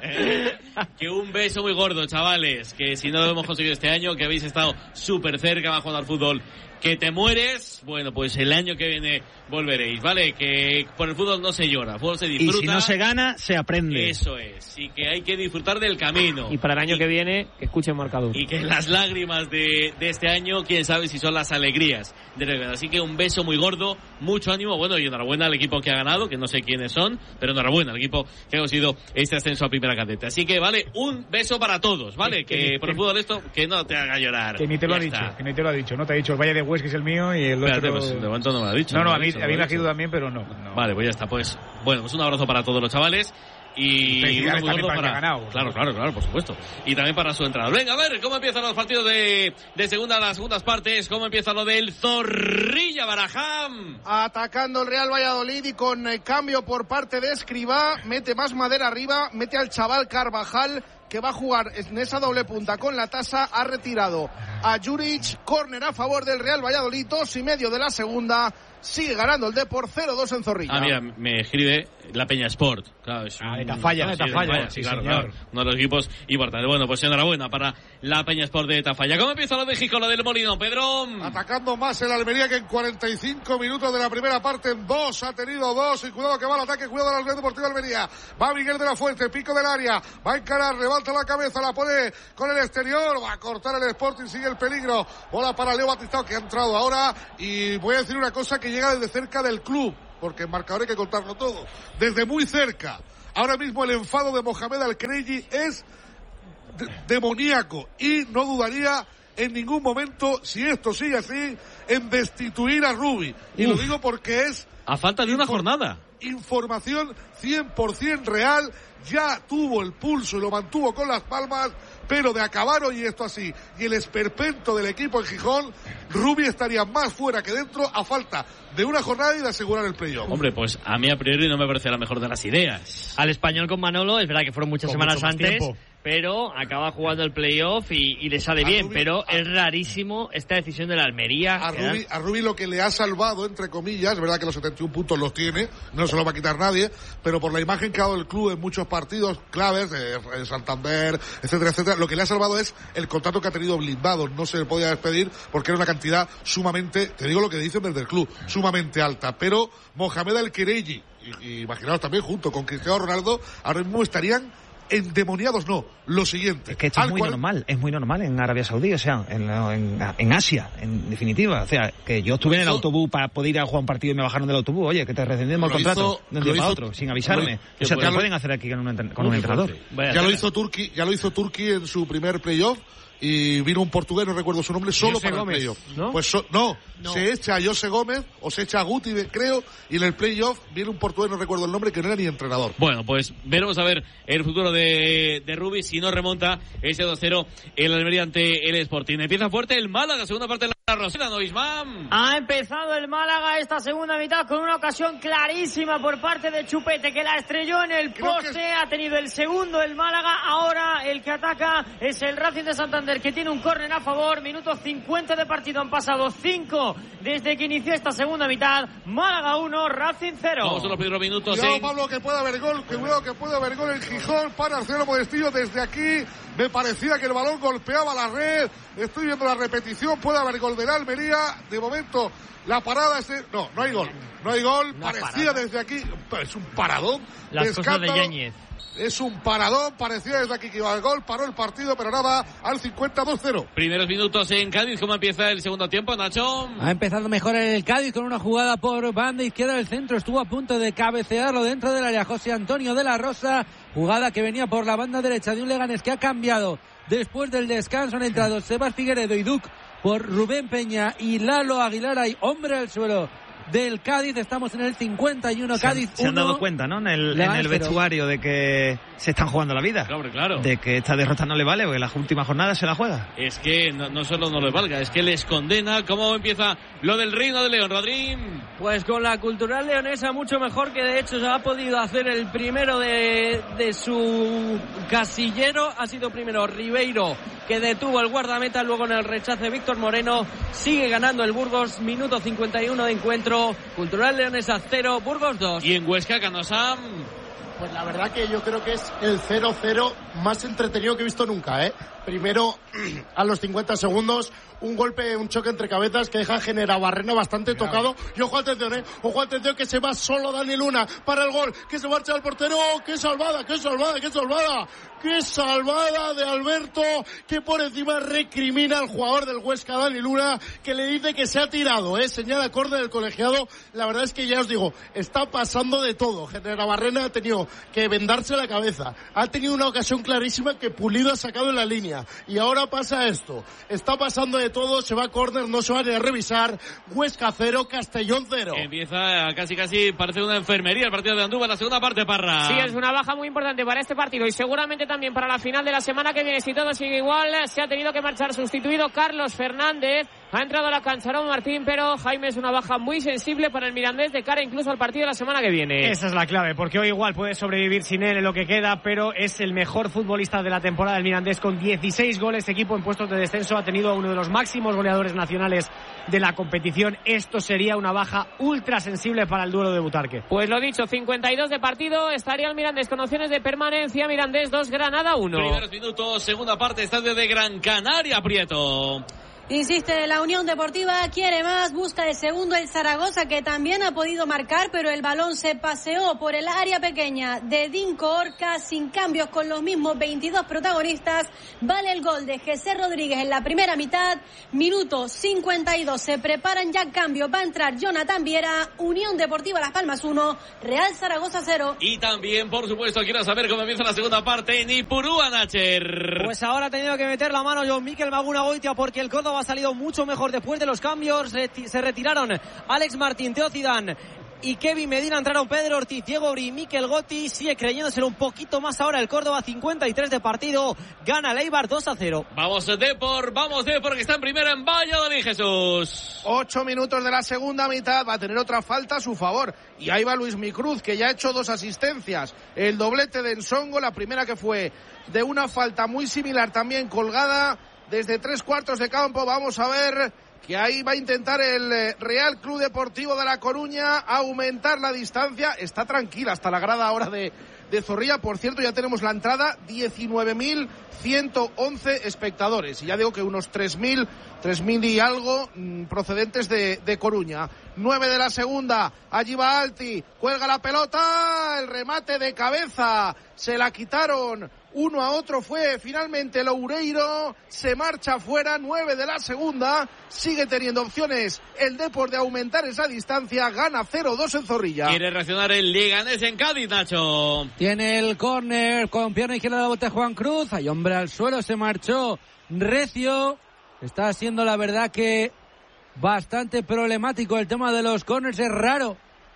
retiro. Que un beso muy gordo, chavales. Que si no lo hemos conseguido este año, que habéis estado súper cerca, va a jugar al fútbol. Que te mueres, bueno, pues el año que viene volveréis, ¿vale? Que por el fútbol no se llora, el fútbol se disfruta. Y si no se gana, se aprende. Eso es, y que hay que disfrutar del camino. Y para el año y, que viene, que escuchen marcador. Y que las lágrimas de, de este año, quién sabe si son las alegrías de Revenant. Así que un beso muy gordo, mucho ánimo, bueno, y enhorabuena al equipo que ha ganado, que no sé quiénes son, pero enhorabuena al equipo que ha conseguido este ascenso a primera cadete. Así que, vale, un beso para todos, ¿vale? Que, que, que por el fútbol esto, que no te haga llorar. Que ni te lo ha dicho, que ni te lo ha dicho, no te ha dicho el Valle de Hues, que es el mío, y el Espérate, otro... pues de momento no me lo ha dicho. No, no, no a mí, dicho, a mí me ha quedado también, pero no, no. Vale, pues ya está, pues, bueno, pues un abrazo para todos los chavales. y un saludo para, ganado, claro, claro, claro, por supuesto, y también para su entrada. Venga, a ver cómo empiezan los partidos de, de segunda, las segundas partes, cómo empieza lo del Zorrilla Barajam. Atacando el Real Valladolid y con eh, cambio por parte de Escribá, mete más madera arriba, mete al chaval Carvajal, que va a jugar en esa doble punta con la tasa, ha retirado a Juric, córner a favor del Real Valladolid, dos y medio de la segunda, sigue ganando el Depor cero dos en Zorrilla. Ah, mira, me escribe la Peña Sport. Claro, es un... Ah, de Tafalla, sí, de Tafalla, sí, sí, claro, señor. claro, uno de los equipos importantes. Bueno, pues enhorabuena para la Peña Sport de Tafalla. ¿Cómo empieza lo de Gijón, lo del Molino, Pedro? Atacando más el Almería que en cuarenta y cinco minutos de la primera parte, en dos, ha tenido dos, y cuidado que va al ataque, cuidado al Real Deportivo de Almería. Va Miguel de la Fuente, pico del área, va a encarar, levanta la cabeza, la pone con el exterior, va a cortar el Sporting, sigue el peligro, bola para Leo Batistao, que ha entrado ahora, y voy a decir una cosa que llega desde cerca del club, porque en marcador hay que contarlo todo, desde muy cerca. Ahora mismo el enfado de Mohamed Al-Kreizi es de- demoníaco y no dudaría en ningún momento, si esto sigue así, en destituir a Rubi. Y Uf. lo digo porque es A falta de una Infor- jornada. información cien por ciento real. Ya tuvo el pulso y lo mantuvo con las palmas, pero de acabar hoy esto así y el esperpento del equipo en Gijón, Rubi estaría más fuera que dentro a falta de una jornada y de asegurar el playoff. Hombre, pues a mí a priori no me parece la mejor de las ideas. Al Español con Manolo, es verdad que fueron muchas Con semanas mucho más antes, tiempo. pero acaba jugando el playoff y, y le sale A bien, Rubi- pero es rarísimo esta decisión de la Almería. A que Rubi, a Rubi lo que le ha salvado, entre comillas, es verdad que los setenta y un puntos los tiene, no se lo va a quitar nadie, pero por la imagen que ha dado el club en muchos partidos claves, eh, en Santander, etcétera, etcétera, lo que le ha salvado es el contrato que ha tenido blindado, no se le podía despedir porque era una cantidad sumamente, te digo lo que dicen desde el club, sumamente alta, pero Mohamed Al-Kreizi, y, y imaginaos también junto con Cristiano Ronaldo, ahora mismo estarían endemoniados, no, lo siguiente. Es que esto es muy normal, es muy normal en Arabia Saudí, o sea, en, en, en Asia, en definitiva. O sea, que yo estuve en el autobús para poder ir a jugar un partido y me bajaron del autobús. Oye, que te rescindimos el Lo contrato hizo- de un lo día para hizo- otro, sin avisarme. lo- O sea, te ya lo lo- pueden hacer aquí con un, entren- con un entrenador. Ya lo hizo Turki, ya lo hizo Turki en su primer playoff y vino un portugués, no recuerdo su nombre, solo José para Gómez, el playoff. ¿no? Pues so- no, No. se echa a José Gómez o se echa a Guti, creo, y en el playoff viene un portugués, no recuerdo el nombre, que no era ni entrenador. Bueno, pues veremos a ver el futuro de, de Rubi si no remonta ese dos cero el Almería ante el Sporting. Empieza fuerte el Málaga, segunda parte de la Rosera, ¿no, Ismael? Ha empezado el Málaga esta segunda mitad con una ocasión clarísima por parte de Chupete, que la estrelló en el poste. Ha tenido el segundo el Málaga. Ahora el que ataca es el Racing de Santander, que tiene un córner a favor. Minuto cincuenta de partido. Han pasado cinco desde que inició esta segunda mitad. Málaga uno, Racing cero. Vamos a los primeros minutos. Cuidado, en- Pablo, que puede haber gol, que cuidado que puede haber gol en Gijón para Arcelo Modestillo. Desde aquí me parecía que el balón golpeaba la red. Estoy viendo la repetición, puede haber gol de la Almería. De momento, la parada es de... No, no hay gol. No hay gol. Una Parecía parada. desde aquí... Es un paradón. Las cosas de escándalo. Yáñez. Es un paradón. Parecía desde aquí que iba el gol. Paró el partido, pero nada, al cincuenta dos cero. Primeros minutos en Cádiz. ¿Cómo empieza el segundo tiempo, Nacho? Ha empezado mejor el Cádiz con una jugada por banda izquierda del centro. Estuvo a punto de cabecearlo dentro del área José Antonio de la Rosa. Jugada que venía por la banda derecha de un Leganés que ha cambiado después del descanso. Han entrado Sebas Figueredo y Duc por Rubén Peña y Lalo Aguilar. Hay hombre al suelo del Cádiz. Estamos en el cincuenta y uno. Se han- Cádiz se han uno. dado cuenta, ¿no? En el, en Leganés el cero. vestuario de que se están jugando la vida. Claro, claro. De que esta derrota no le vale, porque la última jornada se la juega. Es que no, no solo no les valga, es que les condena. ¿Cómo empieza lo del Reino de León, Rodrín? Pues con la Cultural Leonesa mucho mejor, que de hecho se ha podido hacer el primero de, de su casillero. Ha sido primero Ribeiro, que detuvo el guardameta, luego en el rechace Víctor Moreno. Sigue ganando el Burgos, minuto cincuenta y uno de encuentro. Cultural Leonesa cero, Burgos dos. Y en Huesca, Canosam. Pues la verdad que yo creo que es el cero cero más entretenido que he visto nunca, ¿eh? Primero, a los cincuenta segundos, un golpe, un choque entre cabezas que deja a Generabarrena bastante tocado. Y ojo, atención, ¿eh? Ojo, atención, que se va solo Dani Luna para el gol, que se marcha al portero. ¡Oh, qué salvada, qué salvada, qué salvada! ¡Qué salvada de Alberto! Que por encima recrimina al jugador del Huesca, Dani Luna, que le dice que se ha tirado, ¿eh? Señal acorde del colegiado. La verdad es que ya os digo, está pasando de todo. Generabarrena ha tenido que vendarse la cabeza. Ha tenido una ocasión clarísima que Pulido ha sacado en la línea. Coruña. Y ahora pasa esto. Está pasando de todo, se va a córner, no se va a revisar. Huesca cero, Castellón cero. Empieza casi casi, parece una enfermería el partido de Andújar, la segunda parte, Parra. Sí, es una baja muy importante para este partido y seguramente también para la final de la semana que viene. Si todo sigue igual, se ha tenido que marchar sustituido Carlos Fernández. Ha entrado a la cancha Raúl Martín, pero Jaime, es una baja muy sensible para el Mirandés de cara incluso al partido de la semana que viene. Esa es la clave, porque hoy igual puede sobrevivir sin él en lo que queda, pero es el mejor futbolista de la temporada del Mirandés con dieciséis goles, equipo en puestos de descenso, ha tenido a uno de los máximos goleadores nacionales de la competición. Esto sería una baja ultra sensible para el duelo de Butarque. Pues lo dicho, cincuenta y dos de partido, estaría el Mirandés con opciones de permanencia. Mirandés dos, Granada uno. Primeros minutos, segunda parte, estadio de Gran Canaria, Prieto. Insiste, la Unión Deportiva quiere más, busca el segundo el Zaragoza, que también ha podido marcar, pero el balón se paseó por el área pequeña de Dinko Orca, sin cambios, con los mismos veintidós protagonistas. Vale el gol de José Rodríguez en la primera mitad, minuto cincuenta y dos, se preparan ya cambios, va a entrar Jonathan Viera. Unión Deportiva Las Palmas uno, Real Zaragoza cero. Y también, por supuesto, quiero saber cómo empieza la segunda parte en Ipurúa, Nacher. Pues ahora ha tenido que meter la mano John Mikel Maguna Goitia, porque el Córdoba ha salido mucho mejor después de los cambios. Se retiraron Alex Martín, Teo Zidane y Kevin Medina, entraron Pedro Ortiz, Diego Uri, Mikel Gotti. Sigue creyéndoselo un poquito más ahora el Córdoba, cincuenta y tres de partido, gana el Eibar dos a cero. Vamos Depor, vamos Depor, que está en primera en Valladolid, Jesús. Ocho minutos de la segunda mitad, va a tener otra falta a su favor. Y ahí va Luis Micruz, que ya ha hecho dos asistencias. El doblete de Ensongo, la primera que fue de una falta muy similar, también colgada desde tres cuartos de campo. Vamos a ver que ahí va a intentar el Real Club Deportivo de La Coruña aumentar la distancia. Está tranquila hasta la grada ahora de, de Zorrilla. Por cierto, ya tenemos la entrada, diecinueve mil ciento once espectadores. Y ya digo que unos tres mil, tres mil y algo mmm, procedentes de, de Coruña. nueve de la segunda, allí va Alti, cuelga la pelota, el remate de cabeza, se la quitaron uno a otro, fue finalmente Loureiro, se marcha fuera. Nueve de la segunda, sigue teniendo opciones el Depor de aumentar esa distancia, gana cero dos en Zorrilla. Quiere reaccionar el Leganés en Cádiz, Nacho. Tiene el córner con pierna izquierda de la bota Juan Cruz, hay hombre al suelo, se marchó recio. Está siendo la verdad que bastante problemático el tema de los córners, es raro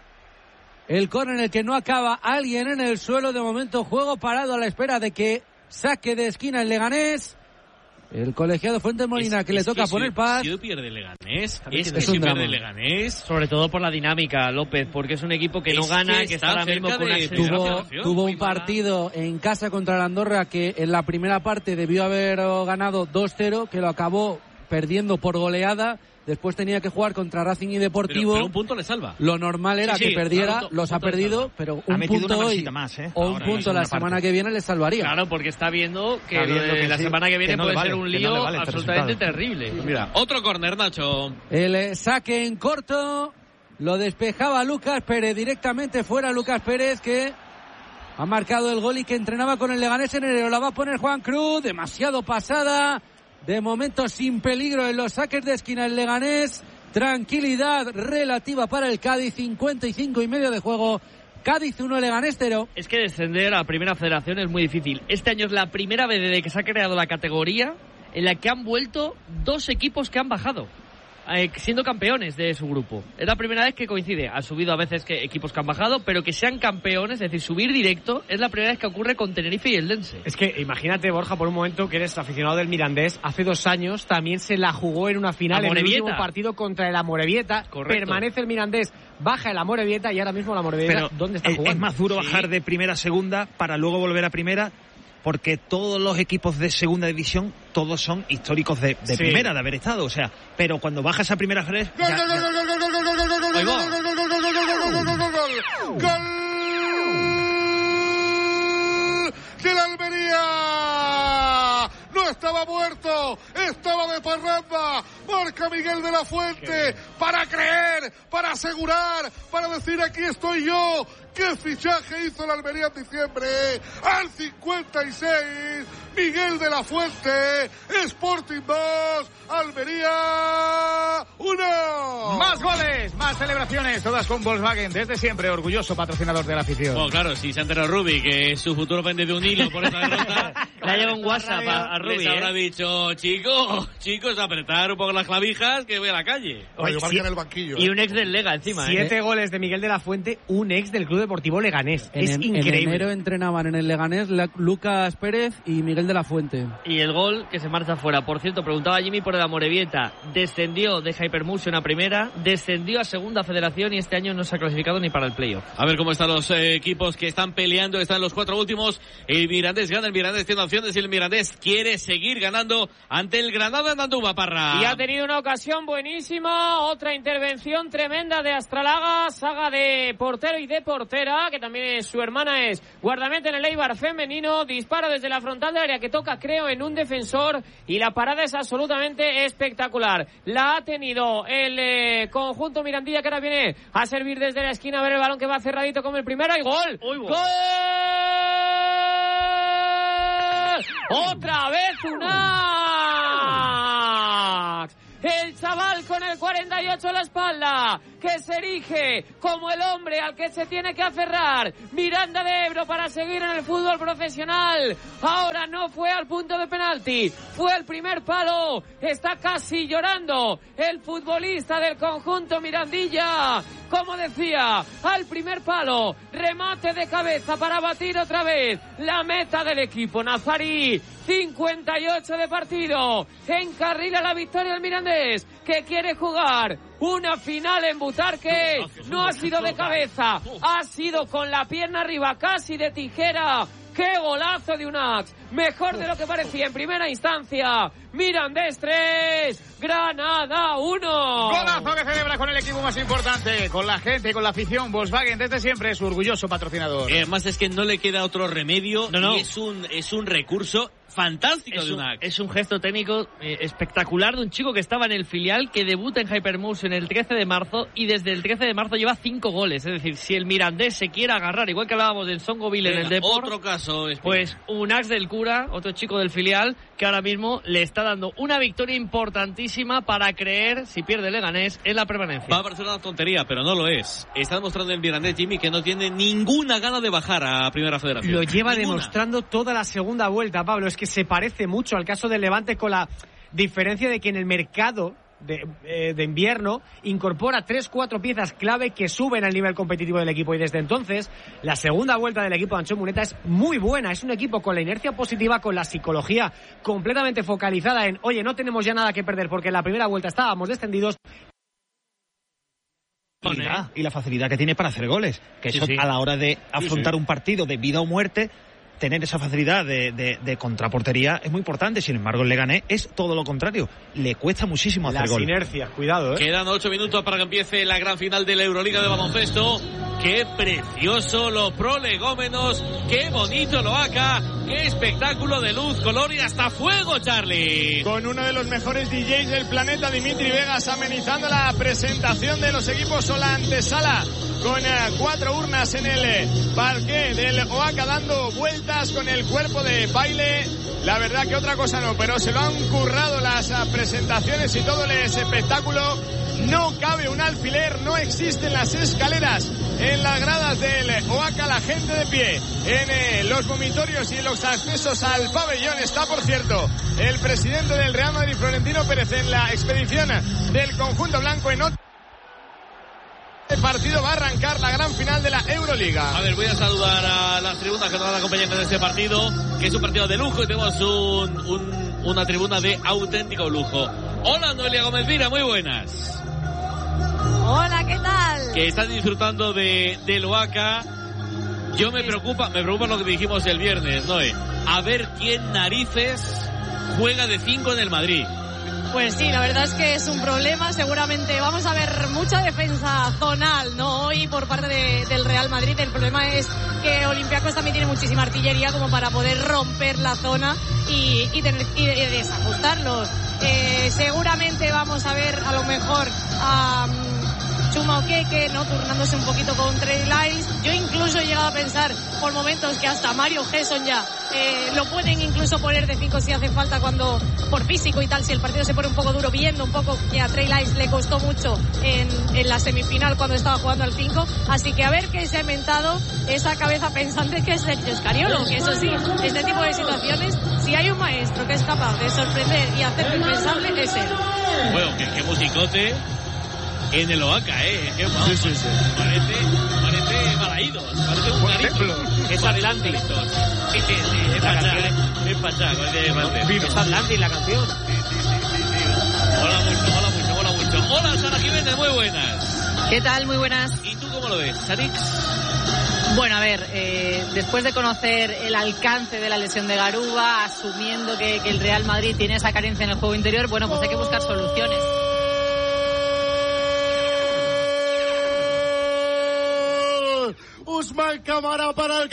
el córner en el que no acaba alguien en el suelo. De momento juego parado a la espera de que saque de esquina el Leganés. El colegiado Fuentes Molina, es, que le toca que poner si, paz. Si pierde Leganés, es, es que si drama. pierde Leganés. Sobre todo por la dinámica, López, porque es un equipo que no es gana, que, que está ahora mismo con una Tuvo, tuvo un partido en casa contra el Andorra que en la primera parte debió haber ganado dos cero, que lo acabó perdiendo por goleada. Después tenía que jugar contra Racing y Deportivo. Pero, pero un punto le salva. Lo normal era sí, sí, que perdiera, claro, los ha perdido, pero un punto hoy más, ¿eh? o un Ahora, punto la, la semana parte. que viene le salvaría. Claro, porque está viendo que, está viendo que la sí, semana que viene que no puede vale, ser un lío no vale absolutamente resultado. terrible. Mira, otro córner, Nacho. El saque en corto, lo despejaba Lucas Pérez, directamente fuera Lucas Pérez, que ha marcado el gol y que entrenaba con el Leganés en enero. La va a poner Juan Cruz, demasiado pasada. De momento sin peligro en los saques de esquina el Leganés. Tranquilidad relativa para el Cádiz, cincuenta y cinco y medio de juego. Cádiz uno, Leganés cero. Es que descender a la primera federación es muy difícil. Este año es la primera vez desde que se ha creado la categoría en la que han vuelto dos equipos que han bajado, eh, siendo campeones de su grupo. Es la primera vez que coincide. Han subido a veces que equipos que han bajado, pero que sean campeones, es decir, subir directo, es la primera vez que ocurre con Tenerife y el Dense. Es que imagínate, Borja, por un momento que eres aficionado del Mirandés. Hace dos años también se la jugó en una final en el último partido contra el Amorebieta. Correcto. Permanece el Mirandés, baja el Amorebieta y ahora mismo el Amorebieta, pero ¿dónde está jugando? Es más duro sí. bajar de primera a segunda para luego volver a primera, porque todos los equipos de segunda división, todos son históricos de, de sí. primera, de haber estado, o sea, pero cuando bajas a primera fred... ¡Gol, gol, gol, gol, gol, gol, gol, gol, gol, gol, gol, gol, gol, gol, gol, gol de la Almería! No estaba muerto, estaba de parranda. Marca Miguel de la Fuente para creer, para asegurar, para decir aquí estoy yo. ¿Qué fichaje hizo la Almería en diciembre? Al cincuenta y seis, Miguel de la Fuente, Sporting dos, Almería uno. Más goles, más celebraciones, todas con Volkswagen, desde siempre orgulloso patrocinador de la afición. Bueno, claro, si se ha enterado Rubi que su futuro pende de un hilo por esta derrota, Le ha llegado un WhatsApp a, a Rubi. Les habrá ¿eh? dicho, chicos, chicos, apretar un poco las clavijas que voy a la calle. Oye, sí. en el banquillo. Y un ex del Lega encima. Siete ¿eh? goles de Miguel de la Fuente, un ex del Club Deportivo Leganés. En, es en, increíble. En enero entrenaban en el Leganés la, Lucas Pérez y Miguel de la Fuente. Y el gol que se marcha fuera. Por cierto, preguntaba Jimmy por el Amorebieta. Descendió de Hypermotion a primera, descendió a segunda federación y este año no se ha clasificado ni para el playoff. A ver cómo están los eh, equipos que están peleando. Están los cuatro últimos. El Mirandés gana, el Mirandés tiene opciones y el Mirandés quiere seguir ganando ante el Granada en Andúba, Parra. Y ha tenido una ocasión buenísima, otra intervención tremenda de Astralaga, saga de portero y de portera, que también es, su hermana es guardameta en el Eibar femenino, disparo desde la frontal del área que toca, creo, en un defensor, y la parada es absolutamente espectacular. La ha tenido el eh, conjunto Mirandilla, que ahora viene a servir desde la esquina, a ver el balón que va cerradito como el primero, y gol. Uy, ¡Gol! Otra vez Unax. El chaval con el cuarenta y ocho a la espalda, que se erige como el hombre al que se tiene que aferrar. Miranda de Ebro para seguir en el fútbol profesional. Ahora no fue al punto de penalti, fue el primer palo. Está casi llorando el futbolista del conjunto Mirandilla. Como decía, al primer palo, remate de cabeza para batir otra vez la meta del equipo nazarí. cincuenta y ocho de partido, encarrila la victoria del Mirandés, que quiere jugar una final en Butarque. No ha sido de cabeza, ha sido con la pierna arriba, casi de tijera. ¡Qué golazo de Unax! Mejor de lo que parecía en primera instancia. Mirandés tres, Granada uno. Golazo que celebra con el equipo más importante, con la gente, con la afición. Volkswagen desde siempre, su orgulloso patrocinador. Eh, además es que no le queda otro remedio, no, no. y es un, es un recurso fantástico es de un, Unax. Es un gesto técnico eh, espectacular de un chico que estaba en el filial, que debuta en Hypermotion el trece de marzo y desde el trece de marzo lleva cinco goles. Es decir, si el Mirandés se quiere agarrar, igual que hablábamos del Songoville en el Depor, otro caso, pues Unax del Cura, otro chico del filial, que ahora mismo le está dando una victoria importantísima para creer, si pierde el Leganés, en la permanencia. Va a parecer una tontería, pero no lo es. Está demostrando el Mirandés, Jimmy, que no tiene ninguna gana de bajar a Primera Federación. Lo lleva ninguna. demostrando toda la segunda vuelta, Pablo. Es que se parece mucho al caso del Levante, con la diferencia de que en el mercado de, eh, de invierno incorpora tres, cuatro piezas clave que suben al nivel competitivo del equipo, y desde entonces la segunda vuelta del equipo de Ancho Muneta es muy buena. Es un equipo con la inercia positiva, con la psicología completamente focalizada en, oye, no tenemos ya nada que perder porque en la primera vuelta estábamos descendidos. Y la facilidad que tiene para hacer goles, que sí, eso sí. a la hora de afrontar sí, sí. un partido de vida o muerte, tener esa facilidad de, de, de contraportería es muy importante. Sin embargo, el Leganés es todo lo contrario, le cuesta muchísimo hacer Las gol. inercias, cuidado, ¿eh? Quedan ocho minutos para que empiece la gran final de la Euroliga de baloncesto. ¡Qué precioso los prolegómenos! ¡Qué bonito lo haga! ¡Qué espectáculo de luz, color y hasta fuego, Charlie! Con uno de los mejores D Js del planeta, Dimitri Vegas, amenizando la presentación de los equipos o la antesala, con eh, cuatro urnas en el eh, parqué del Oaca, dando vueltas con el cuerpo de baile. La verdad que otra cosa no, pero se lo han currado las uh, presentaciones y todo el espectáculo. No cabe un alfiler, no existen las escaleras en las gradas del Oaca, la gente de pie en eh, los vomitorios y en los accesos al pabellón. Está, por cierto, el presidente del Real Madrid, Florentino Pérez, en la expedición del conjunto blanco. En otro partido va a arrancar la gran final de la Euroliga. A ver, voy a saludar a las tribunas que nos van a acompañar en este partido, que es un partido de lujo y tenemos un, un, una tribuna de auténtico lujo. Hola, Noelia Gómez Vira, muy buenas. Hola, ¿qué tal? Que están disfrutando de, del Oaca. Yo me preocupa, me preocupa lo que dijimos el viernes, Noé. A ver quién narices juega de cinco en el Madrid. Pues sí, la verdad es que es un problema. Seguramente vamos a ver mucha defensa zonal, ¿no? Hoy por parte de, del Real Madrid. El problema es que Olympiacos también tiene muchísima artillería como para poder romper la zona y, y, tener, y, y desajustarlos. Eh, seguramente vamos a ver a lo mejor a... Um, Chuma Okeke, ¿no? Turnándose un poquito con Trey Lyles. Yo incluso he llegado a pensar por momentos que hasta Mario Gesson ya eh, lo pueden incluso poner de cinco si hace falta, cuando por físico y tal, si el partido se pone un poco duro, viendo un poco que a Trey Lyles le costó mucho en, en la semifinal cuando estaba jugando al cinco. Así que a ver qué se ha inventado esa cabeza pensante que es Sergio Scariolo, que eso sí, este tipo de situaciones, si hay un maestro que es capaz de sorprender y hacer lo impensable, es él. Bueno, qué, qué musicote en el Oaca, ¿eh? Qué sí, sí, sí. Parece, parece Balaídos, parece un garito. Es Atlantis. Sí, sí, sí, es Pachá, es Pachá. Es Atlantis la canción. Sí, sí, sí, sí, sí. Hola mucho, hola mucho, hola mucho. Hola, Sara Jiménez, muy buenas. ¿Qué tal? Muy buenas. ¿Y tú cómo lo ves, Sarix? Bueno, a ver, eh, después de conocer el alcance de la lesión de Garuba, asumiendo que, que el Real Madrid tiene esa carencia en el juego interior, bueno, pues hay que buscar soluciones. Usman Camara para el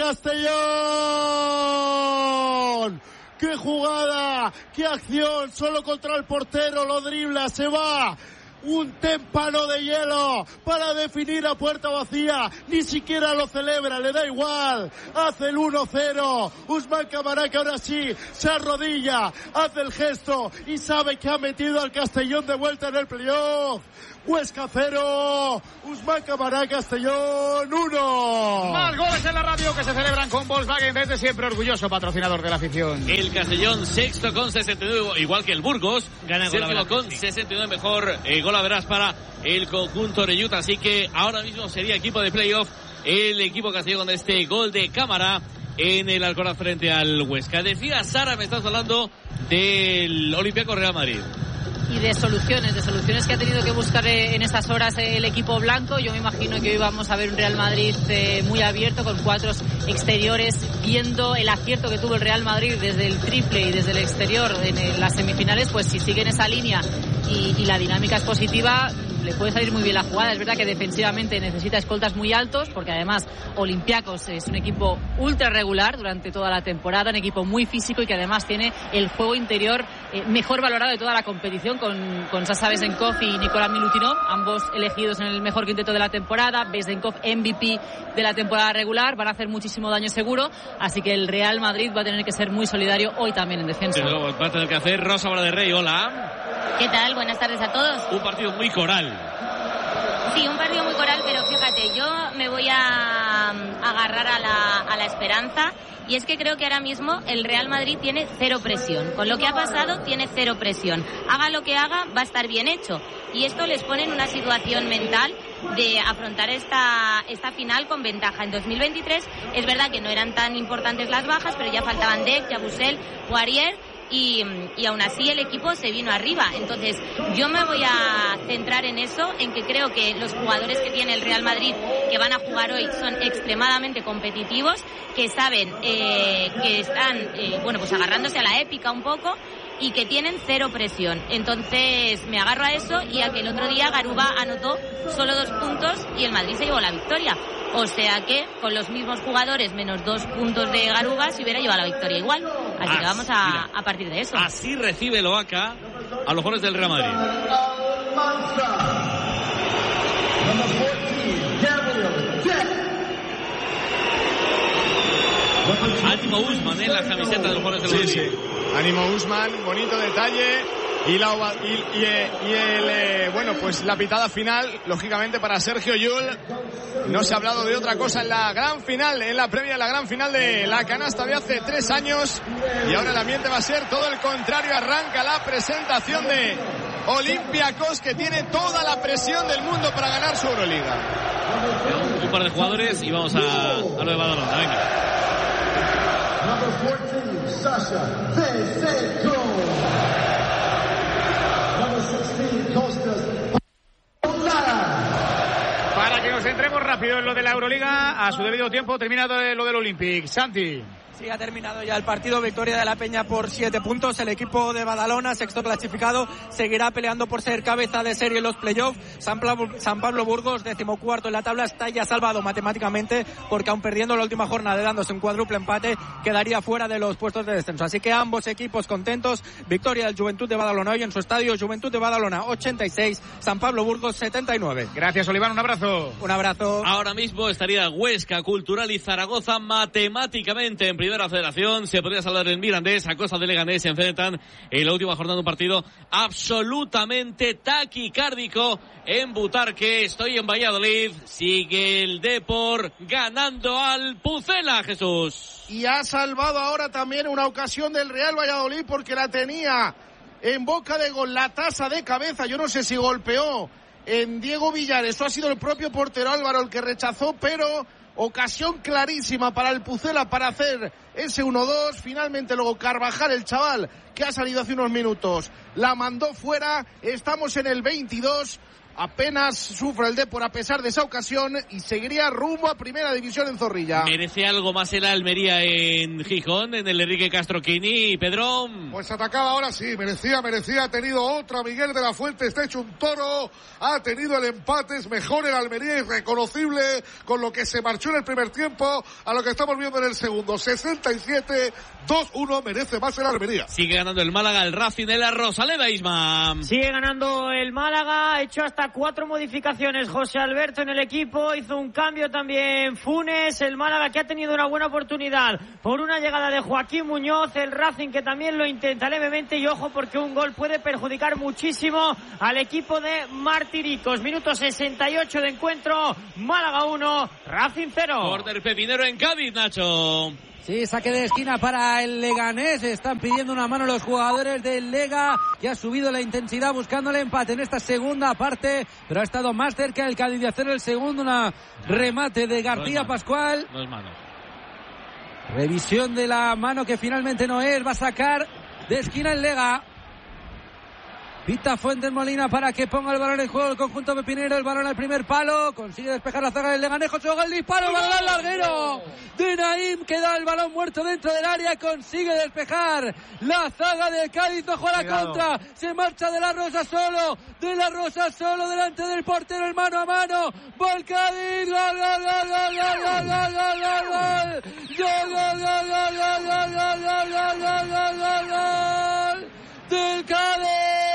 Castellón. ¡Qué jugada! ¡Qué acción! Solo contra el portero, lo dribla, se va. Un témpano de hielo para definir a puerta vacía. Ni siquiera lo celebra, le da igual. Hace el uno cero. Usman Camara, que ahora sí se arrodilla, hace el gesto y sabe que ha metido al Castellón de vuelta en el playoff. Huesca cero, Usman Camara, Castellón uno. Más goles en la radio que se celebran con Volkswagen, desde siempre orgulloso patrocinador de la afición. El Castellón sexto con sesenta y nueve, igual que el Burgos, gana séptimo con sesenta y nueve, mejor eh, gol a verás para el conjunto de Utah. Así que ahora mismo sería equipo de playoff el equipo Castellón con este gol de Cámara en el Alcoraz frente al Huesca. Decía Sara, me estás hablando del Olympiacos Real Madrid. Y de soluciones, de soluciones que ha tenido que buscar en estas horas el equipo blanco. Yo me imagino que hoy vamos a ver un Real Madrid eh, muy abierto, con cuatro exteriores, viendo el acierto que tuvo el Real Madrid desde el triple y desde el exterior en, en las semifinales. Pues si sigue en esa línea y, y la dinámica es positiva, le puede salir muy bien la jugada. Es verdad que defensivamente necesita escoltas muy altos, porque además Olympiacos es un equipo ultra regular durante toda la temporada, un equipo muy físico y que además tiene el juego interior eh, mejor valorado de toda la competición, con, con Sasha Vezenkov y Nikola Milutinov, ambos elegidos en el mejor quinteto de la temporada. Vezenkov M V P de la temporada regular, van a hacer muchísimo daño seguro, así que el Real Madrid va a tener que ser muy solidario hoy también en defensa. Desde luego, va a tener que hacer Rosa Vara de Rey, hola. ¿Qué tal? Buenas tardes a todos. Un partido muy coral. Sí, un partido muy coral, pero fíjate, yo me voy a agarrar a la, a la esperanza, y es que creo que ahora mismo el Real Madrid tiene cero presión. Con lo que ha pasado, tiene cero presión. Haga lo que haga, va a estar bien hecho. Y esto les pone en una situación mental de afrontar esta, esta final con ventaja. En dos mil veintitrés es verdad que no eran tan importantes las bajas, pero ya faltaban Dec, Yabusel, Poirier, Y, y aún así el equipo se vino arriba. Entonces yo me voy a centrar en eso, en que creo que los jugadores que tiene el Real Madrid, que van a jugar hoy, son extremadamente competitivos, que saben eh, que están eh, bueno, pues agarrándose a la épica un poco, y que tienen cero presión. Entonces me agarro a eso, y a que el otro día Garuba anotó solo dos puntos y el Madrid se llevó la victoria. O sea que con los mismos jugadores menos dos puntos de Garuba se hubiera llevado la victoria igual. Así ah, que vamos a, mira, a partir de eso. Así recibe el Oaca a los goles del Real Madrid. Ánimo Usman en la camiseta de los goles del Madrid. Sí, sí. Ánimo Usman, bonito detalle. Y, la, y, y, y el, eh, bueno, pues la pitada final, lógicamente, para Sergio Llull. No se ha hablado de otra cosa en la gran final, en la previa de la gran final de la canasta de hace tres años. Y ahora el ambiente va a ser todo el contrario. Arranca la presentación de Olympiacos, que tiene toda la presión del mundo para ganar su Euroliga. Un, un par de jugadores y vamos a, a lo de Badalona. Venga. Para que nos centremos rápido en lo de la Euroliga, a su debido tiempo, terminado lo del Olympic. Santi. Sí, ha terminado ya el partido, victoria de la Peña por siete puntos. El equipo de Badalona, sexto clasificado, seguirá peleando por ser cabeza de serie en los playoffs. San Pablo, San Pablo Burgos, decimocuarto en la tabla, está ya salvado matemáticamente, porque aun perdiendo la última jornada, dándose un cuádruple empate, quedaría fuera de los puestos de descenso. Así que ambos equipos contentos. Victoria del Juventud de Badalona hoy en su estadio. Juventud de Badalona ochenta y seis, San Pablo Burgos setenta y nueve. Gracias, Oliván, un abrazo. Un abrazo. Ahora mismo estaría Huesca, Cultural y Zaragoza matemáticamente en Primera Federación. Se podría salvar el Mirandés, a Costa de Leganés se enfrentan en la última jornada, un partido absolutamente taquicárdico en Butarque. Estoy en Valladolid, sigue el Depor ganando al Pucela, Jesús. Y ha salvado ahora también una ocasión del Real Valladolid, porque la tenía en boca de gol, la tasa de cabeza. Yo no sé si golpeó en Diego Villar, eso ha sido el propio portero Álvaro el que rechazó, pero ocasión clarísima para el Pucela para hacer ese uno dos. Finalmente luego Carvajal, el chaval que ha salido hace unos minutos, la mandó fuera. Estamos en el veintidós. Apenas sufre el Depor a pesar de esa ocasión y seguiría rumbo a Primera División en Zorrilla. ¿Merece algo más el Almería en Gijón, en el Enrique Castroquini, Pedrón? Pues atacaba ahora sí, merecía, merecía, ha tenido otra. Miguel de la Fuente está hecho un toro, ha tenido el empate, es mejor el Almería, irreconocible con lo que se marchó en el primer tiempo a lo que estamos viendo en el segundo. sesenta y siete, dos uno, merece más el Almería. Sigue ganando el Málaga, el Racing de la Rosaleda, Isma. Sigue ganando el Málaga, ha hecho hasta cuatro modificaciones José Alberto en el equipo, hizo un cambio también Funes. El Málaga, que ha tenido una buena oportunidad por una llegada de Joaquín Muñoz. El Racing, que también lo intenta levemente, y ojo porque un gol puede perjudicar muchísimo al equipo de Martiricos. Minuto sesenta y ocho de encuentro, Málaga uno, Racing cero. Corner pepinero en Cádiz, Nacho. Sí, saque de esquina para el Leganés. Están pidiendo una mano los jugadores del Lega, que ha subido la intensidad buscando el empate en esta segunda parte, pero ha estado más cerca el Cádiz de hacer el segundo. Una remate de García Pascual. No es mano. Revisión de la mano que finalmente no es. Va a sacar de esquina el Lega. Pita Fuentes Molina para que ponga el balón en juego el conjunto pepinero. El balón al primer palo. Consigue despejar la zaga del Leganejo. Choga el disparo. El balón al larguero de Naim, que da el balón muerto dentro del área. Consigue despejar la zaga de Cádiz. Ojo a la contra. Se marcha de la Rosa solo. De la Rosa solo delante del portero. El mano a mano. Va el Cádiz. Gol, gol, gol, gol, gol, gol, gol, gol, gol. Gol, gol, gol, gol, gol, gol, gol, gol, gol, gol, gol, gol del Cádiz.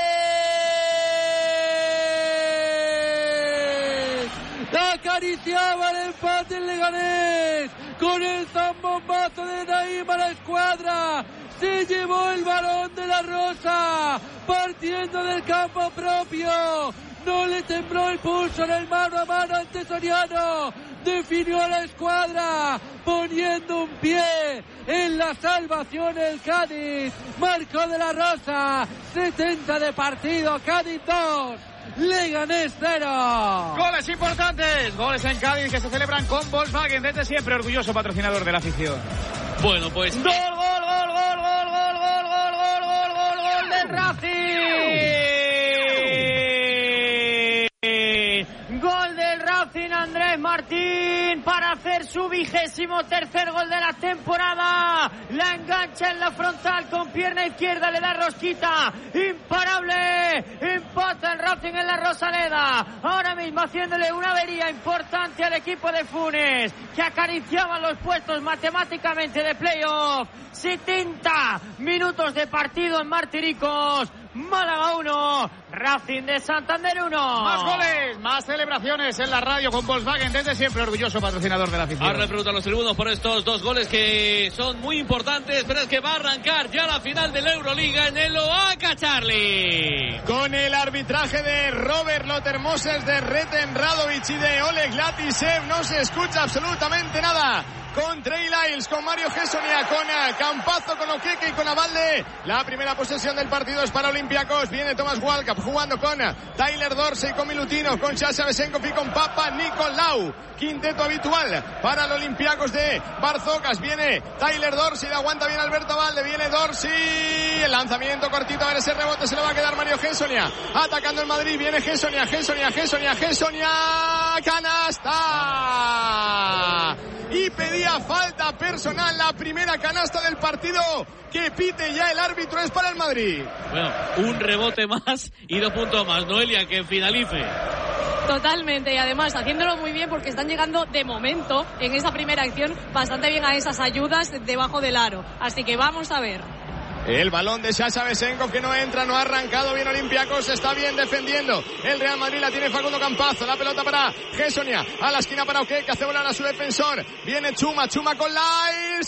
Acariciaba el empate el Leganés con el zambombazo de Naim a la escuadra. Se llevó el balón de la Rosa partiendo del campo propio. No le tembló el pulso en el mano a mano ante Soriano. Definió a la escuadra poniendo un pie en la salvación el Cádiz. Marcó de la Rosa. setenta de partido. Cádiz dos. Leganés cero. Goles importantes, goles en Cádiz que se celebran con Volkswagen, desde siempre orgulloso patrocinador de la afición. Bueno, pues gol, gol, gol, gol, gol, gol, gol, gol, gol, gol, gol, gol del Racing. Gol del Racing, Andrés Martín, para hacer su vigésimo tercer gol de la temporada. La engancha en la frontal con pierna izquierda, le da rosquita, imparable. Empata el Racing en la Rosaleda, ahora mismo haciéndole una avería importante al equipo de Funes, que acariciaban los puestos matemáticamente de playoff. setenta minutos de partido en Martiricos. Málaga uno, Racing de Santander uno. Más goles, más celebraciones en la radio con Volkswagen, desde siempre orgulloso patrocinador de la afición. Ahora le preguntan los tribunos por estos dos goles que son muy importantes, pero es que va a arrancar ya la final de la Euroliga en el Oaca, Charlie. Con el arbitraje de Robert Lotermoses, de Reten Radovic y de Oleg Latisev, no se escucha absolutamente nada. Con Trey Lyles, con Mario Gessonia, con Campazzo, con Okeke y con Abalde. La primera posesión del partido es para Olympiacos. Viene Thomas Walkup jugando con Tyler Dorsey, con Milutinov, con Sasha Besenkov y con Papa Nicolau. Quinteto habitual para los Olympiacos de Barzocas. Viene Tyler Dorsey, le aguanta bien Alberto Abalde. Viene Dorsey, el lanzamiento cortito, a ver ese rebote, se le va a quedar Mario Gessonia. Atacando el Madrid, viene Gessonia, Gessonia, Gessonia, Gessonia. ¡Canasta! y pedía falta personal. La primera canasta del partido que pite ya el árbitro es para el Madrid. Bueno, un rebote más y dos puntos más. Noelia, que finalice. Totalmente, y además haciéndolo muy bien porque están llegando de momento en esa primera acción bastante bien a esas ayudas debajo del aro. Así que vamos a ver. El balón de Sasha Besenkov que no entra, no ha arrancado bien Olympiacos, está bien defendiendo. El Real Madrid la tiene Facundo Campazo, la pelota para Gessonia, a la esquina para Oque, que hace volar a su defensor. Viene Chuma, Chuma con Lyles,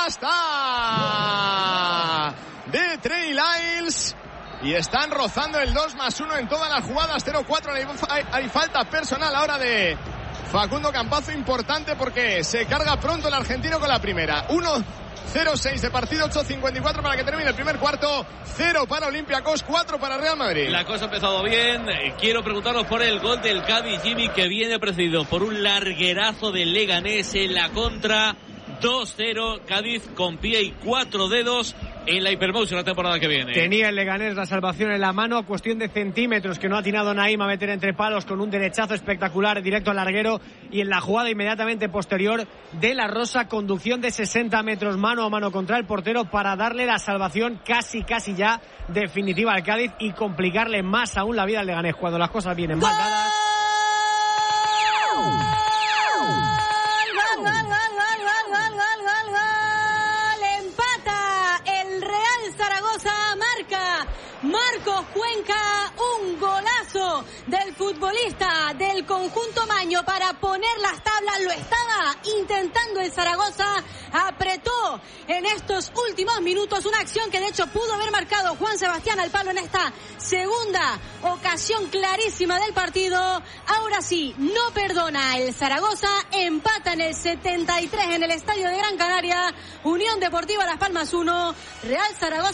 canasta de Trey Lyles. Y están rozando el dos más uno en todas las jugadas. cero cuatro, hay, hay falta personal ahora de Facundo Campazo, importante porque se carga pronto el argentino con la primera. uno cero seis de partido, ocho cincuenta y cuatro para que termine el primer cuarto. cero para Olympiacos, cuatro para Real Madrid. La cosa ha empezado bien. Quiero preguntaros por el gol del Cádiz, Jimmy, que viene precedido por un larguerazo del Leganés en la contra. dos cero, Cádiz con pie y cuatro dedos en la Hypermotion la temporada que viene. Tenía el Leganés la salvación en la mano, cuestión de centímetros que no ha atinado Naim a meter entre palos con un derechazo espectacular directo al larguero, y en la jugada inmediatamente posterior de la Rosa, conducción de sesenta metros mano a mano contra el portero para darle la salvación casi casi ya definitiva al Cádiz y complicarle más aún la vida al Leganés cuando las cosas vienen mal dadas. Marcos Cuenca, un golazo del futbolista del conjunto maño para poner las tablas. Lo estaba intentando el Zaragoza, apretó en estos últimos minutos una acción que de hecho pudo haber marcado Juan Sebastián al palo en esta segunda ocasión clarísima del partido. Ahora sí, no perdona el Zaragoza, empata en el setenta y tres en el estadio de Gran Canaria. Unión Deportiva Las Palmas uno, Real Zaragoza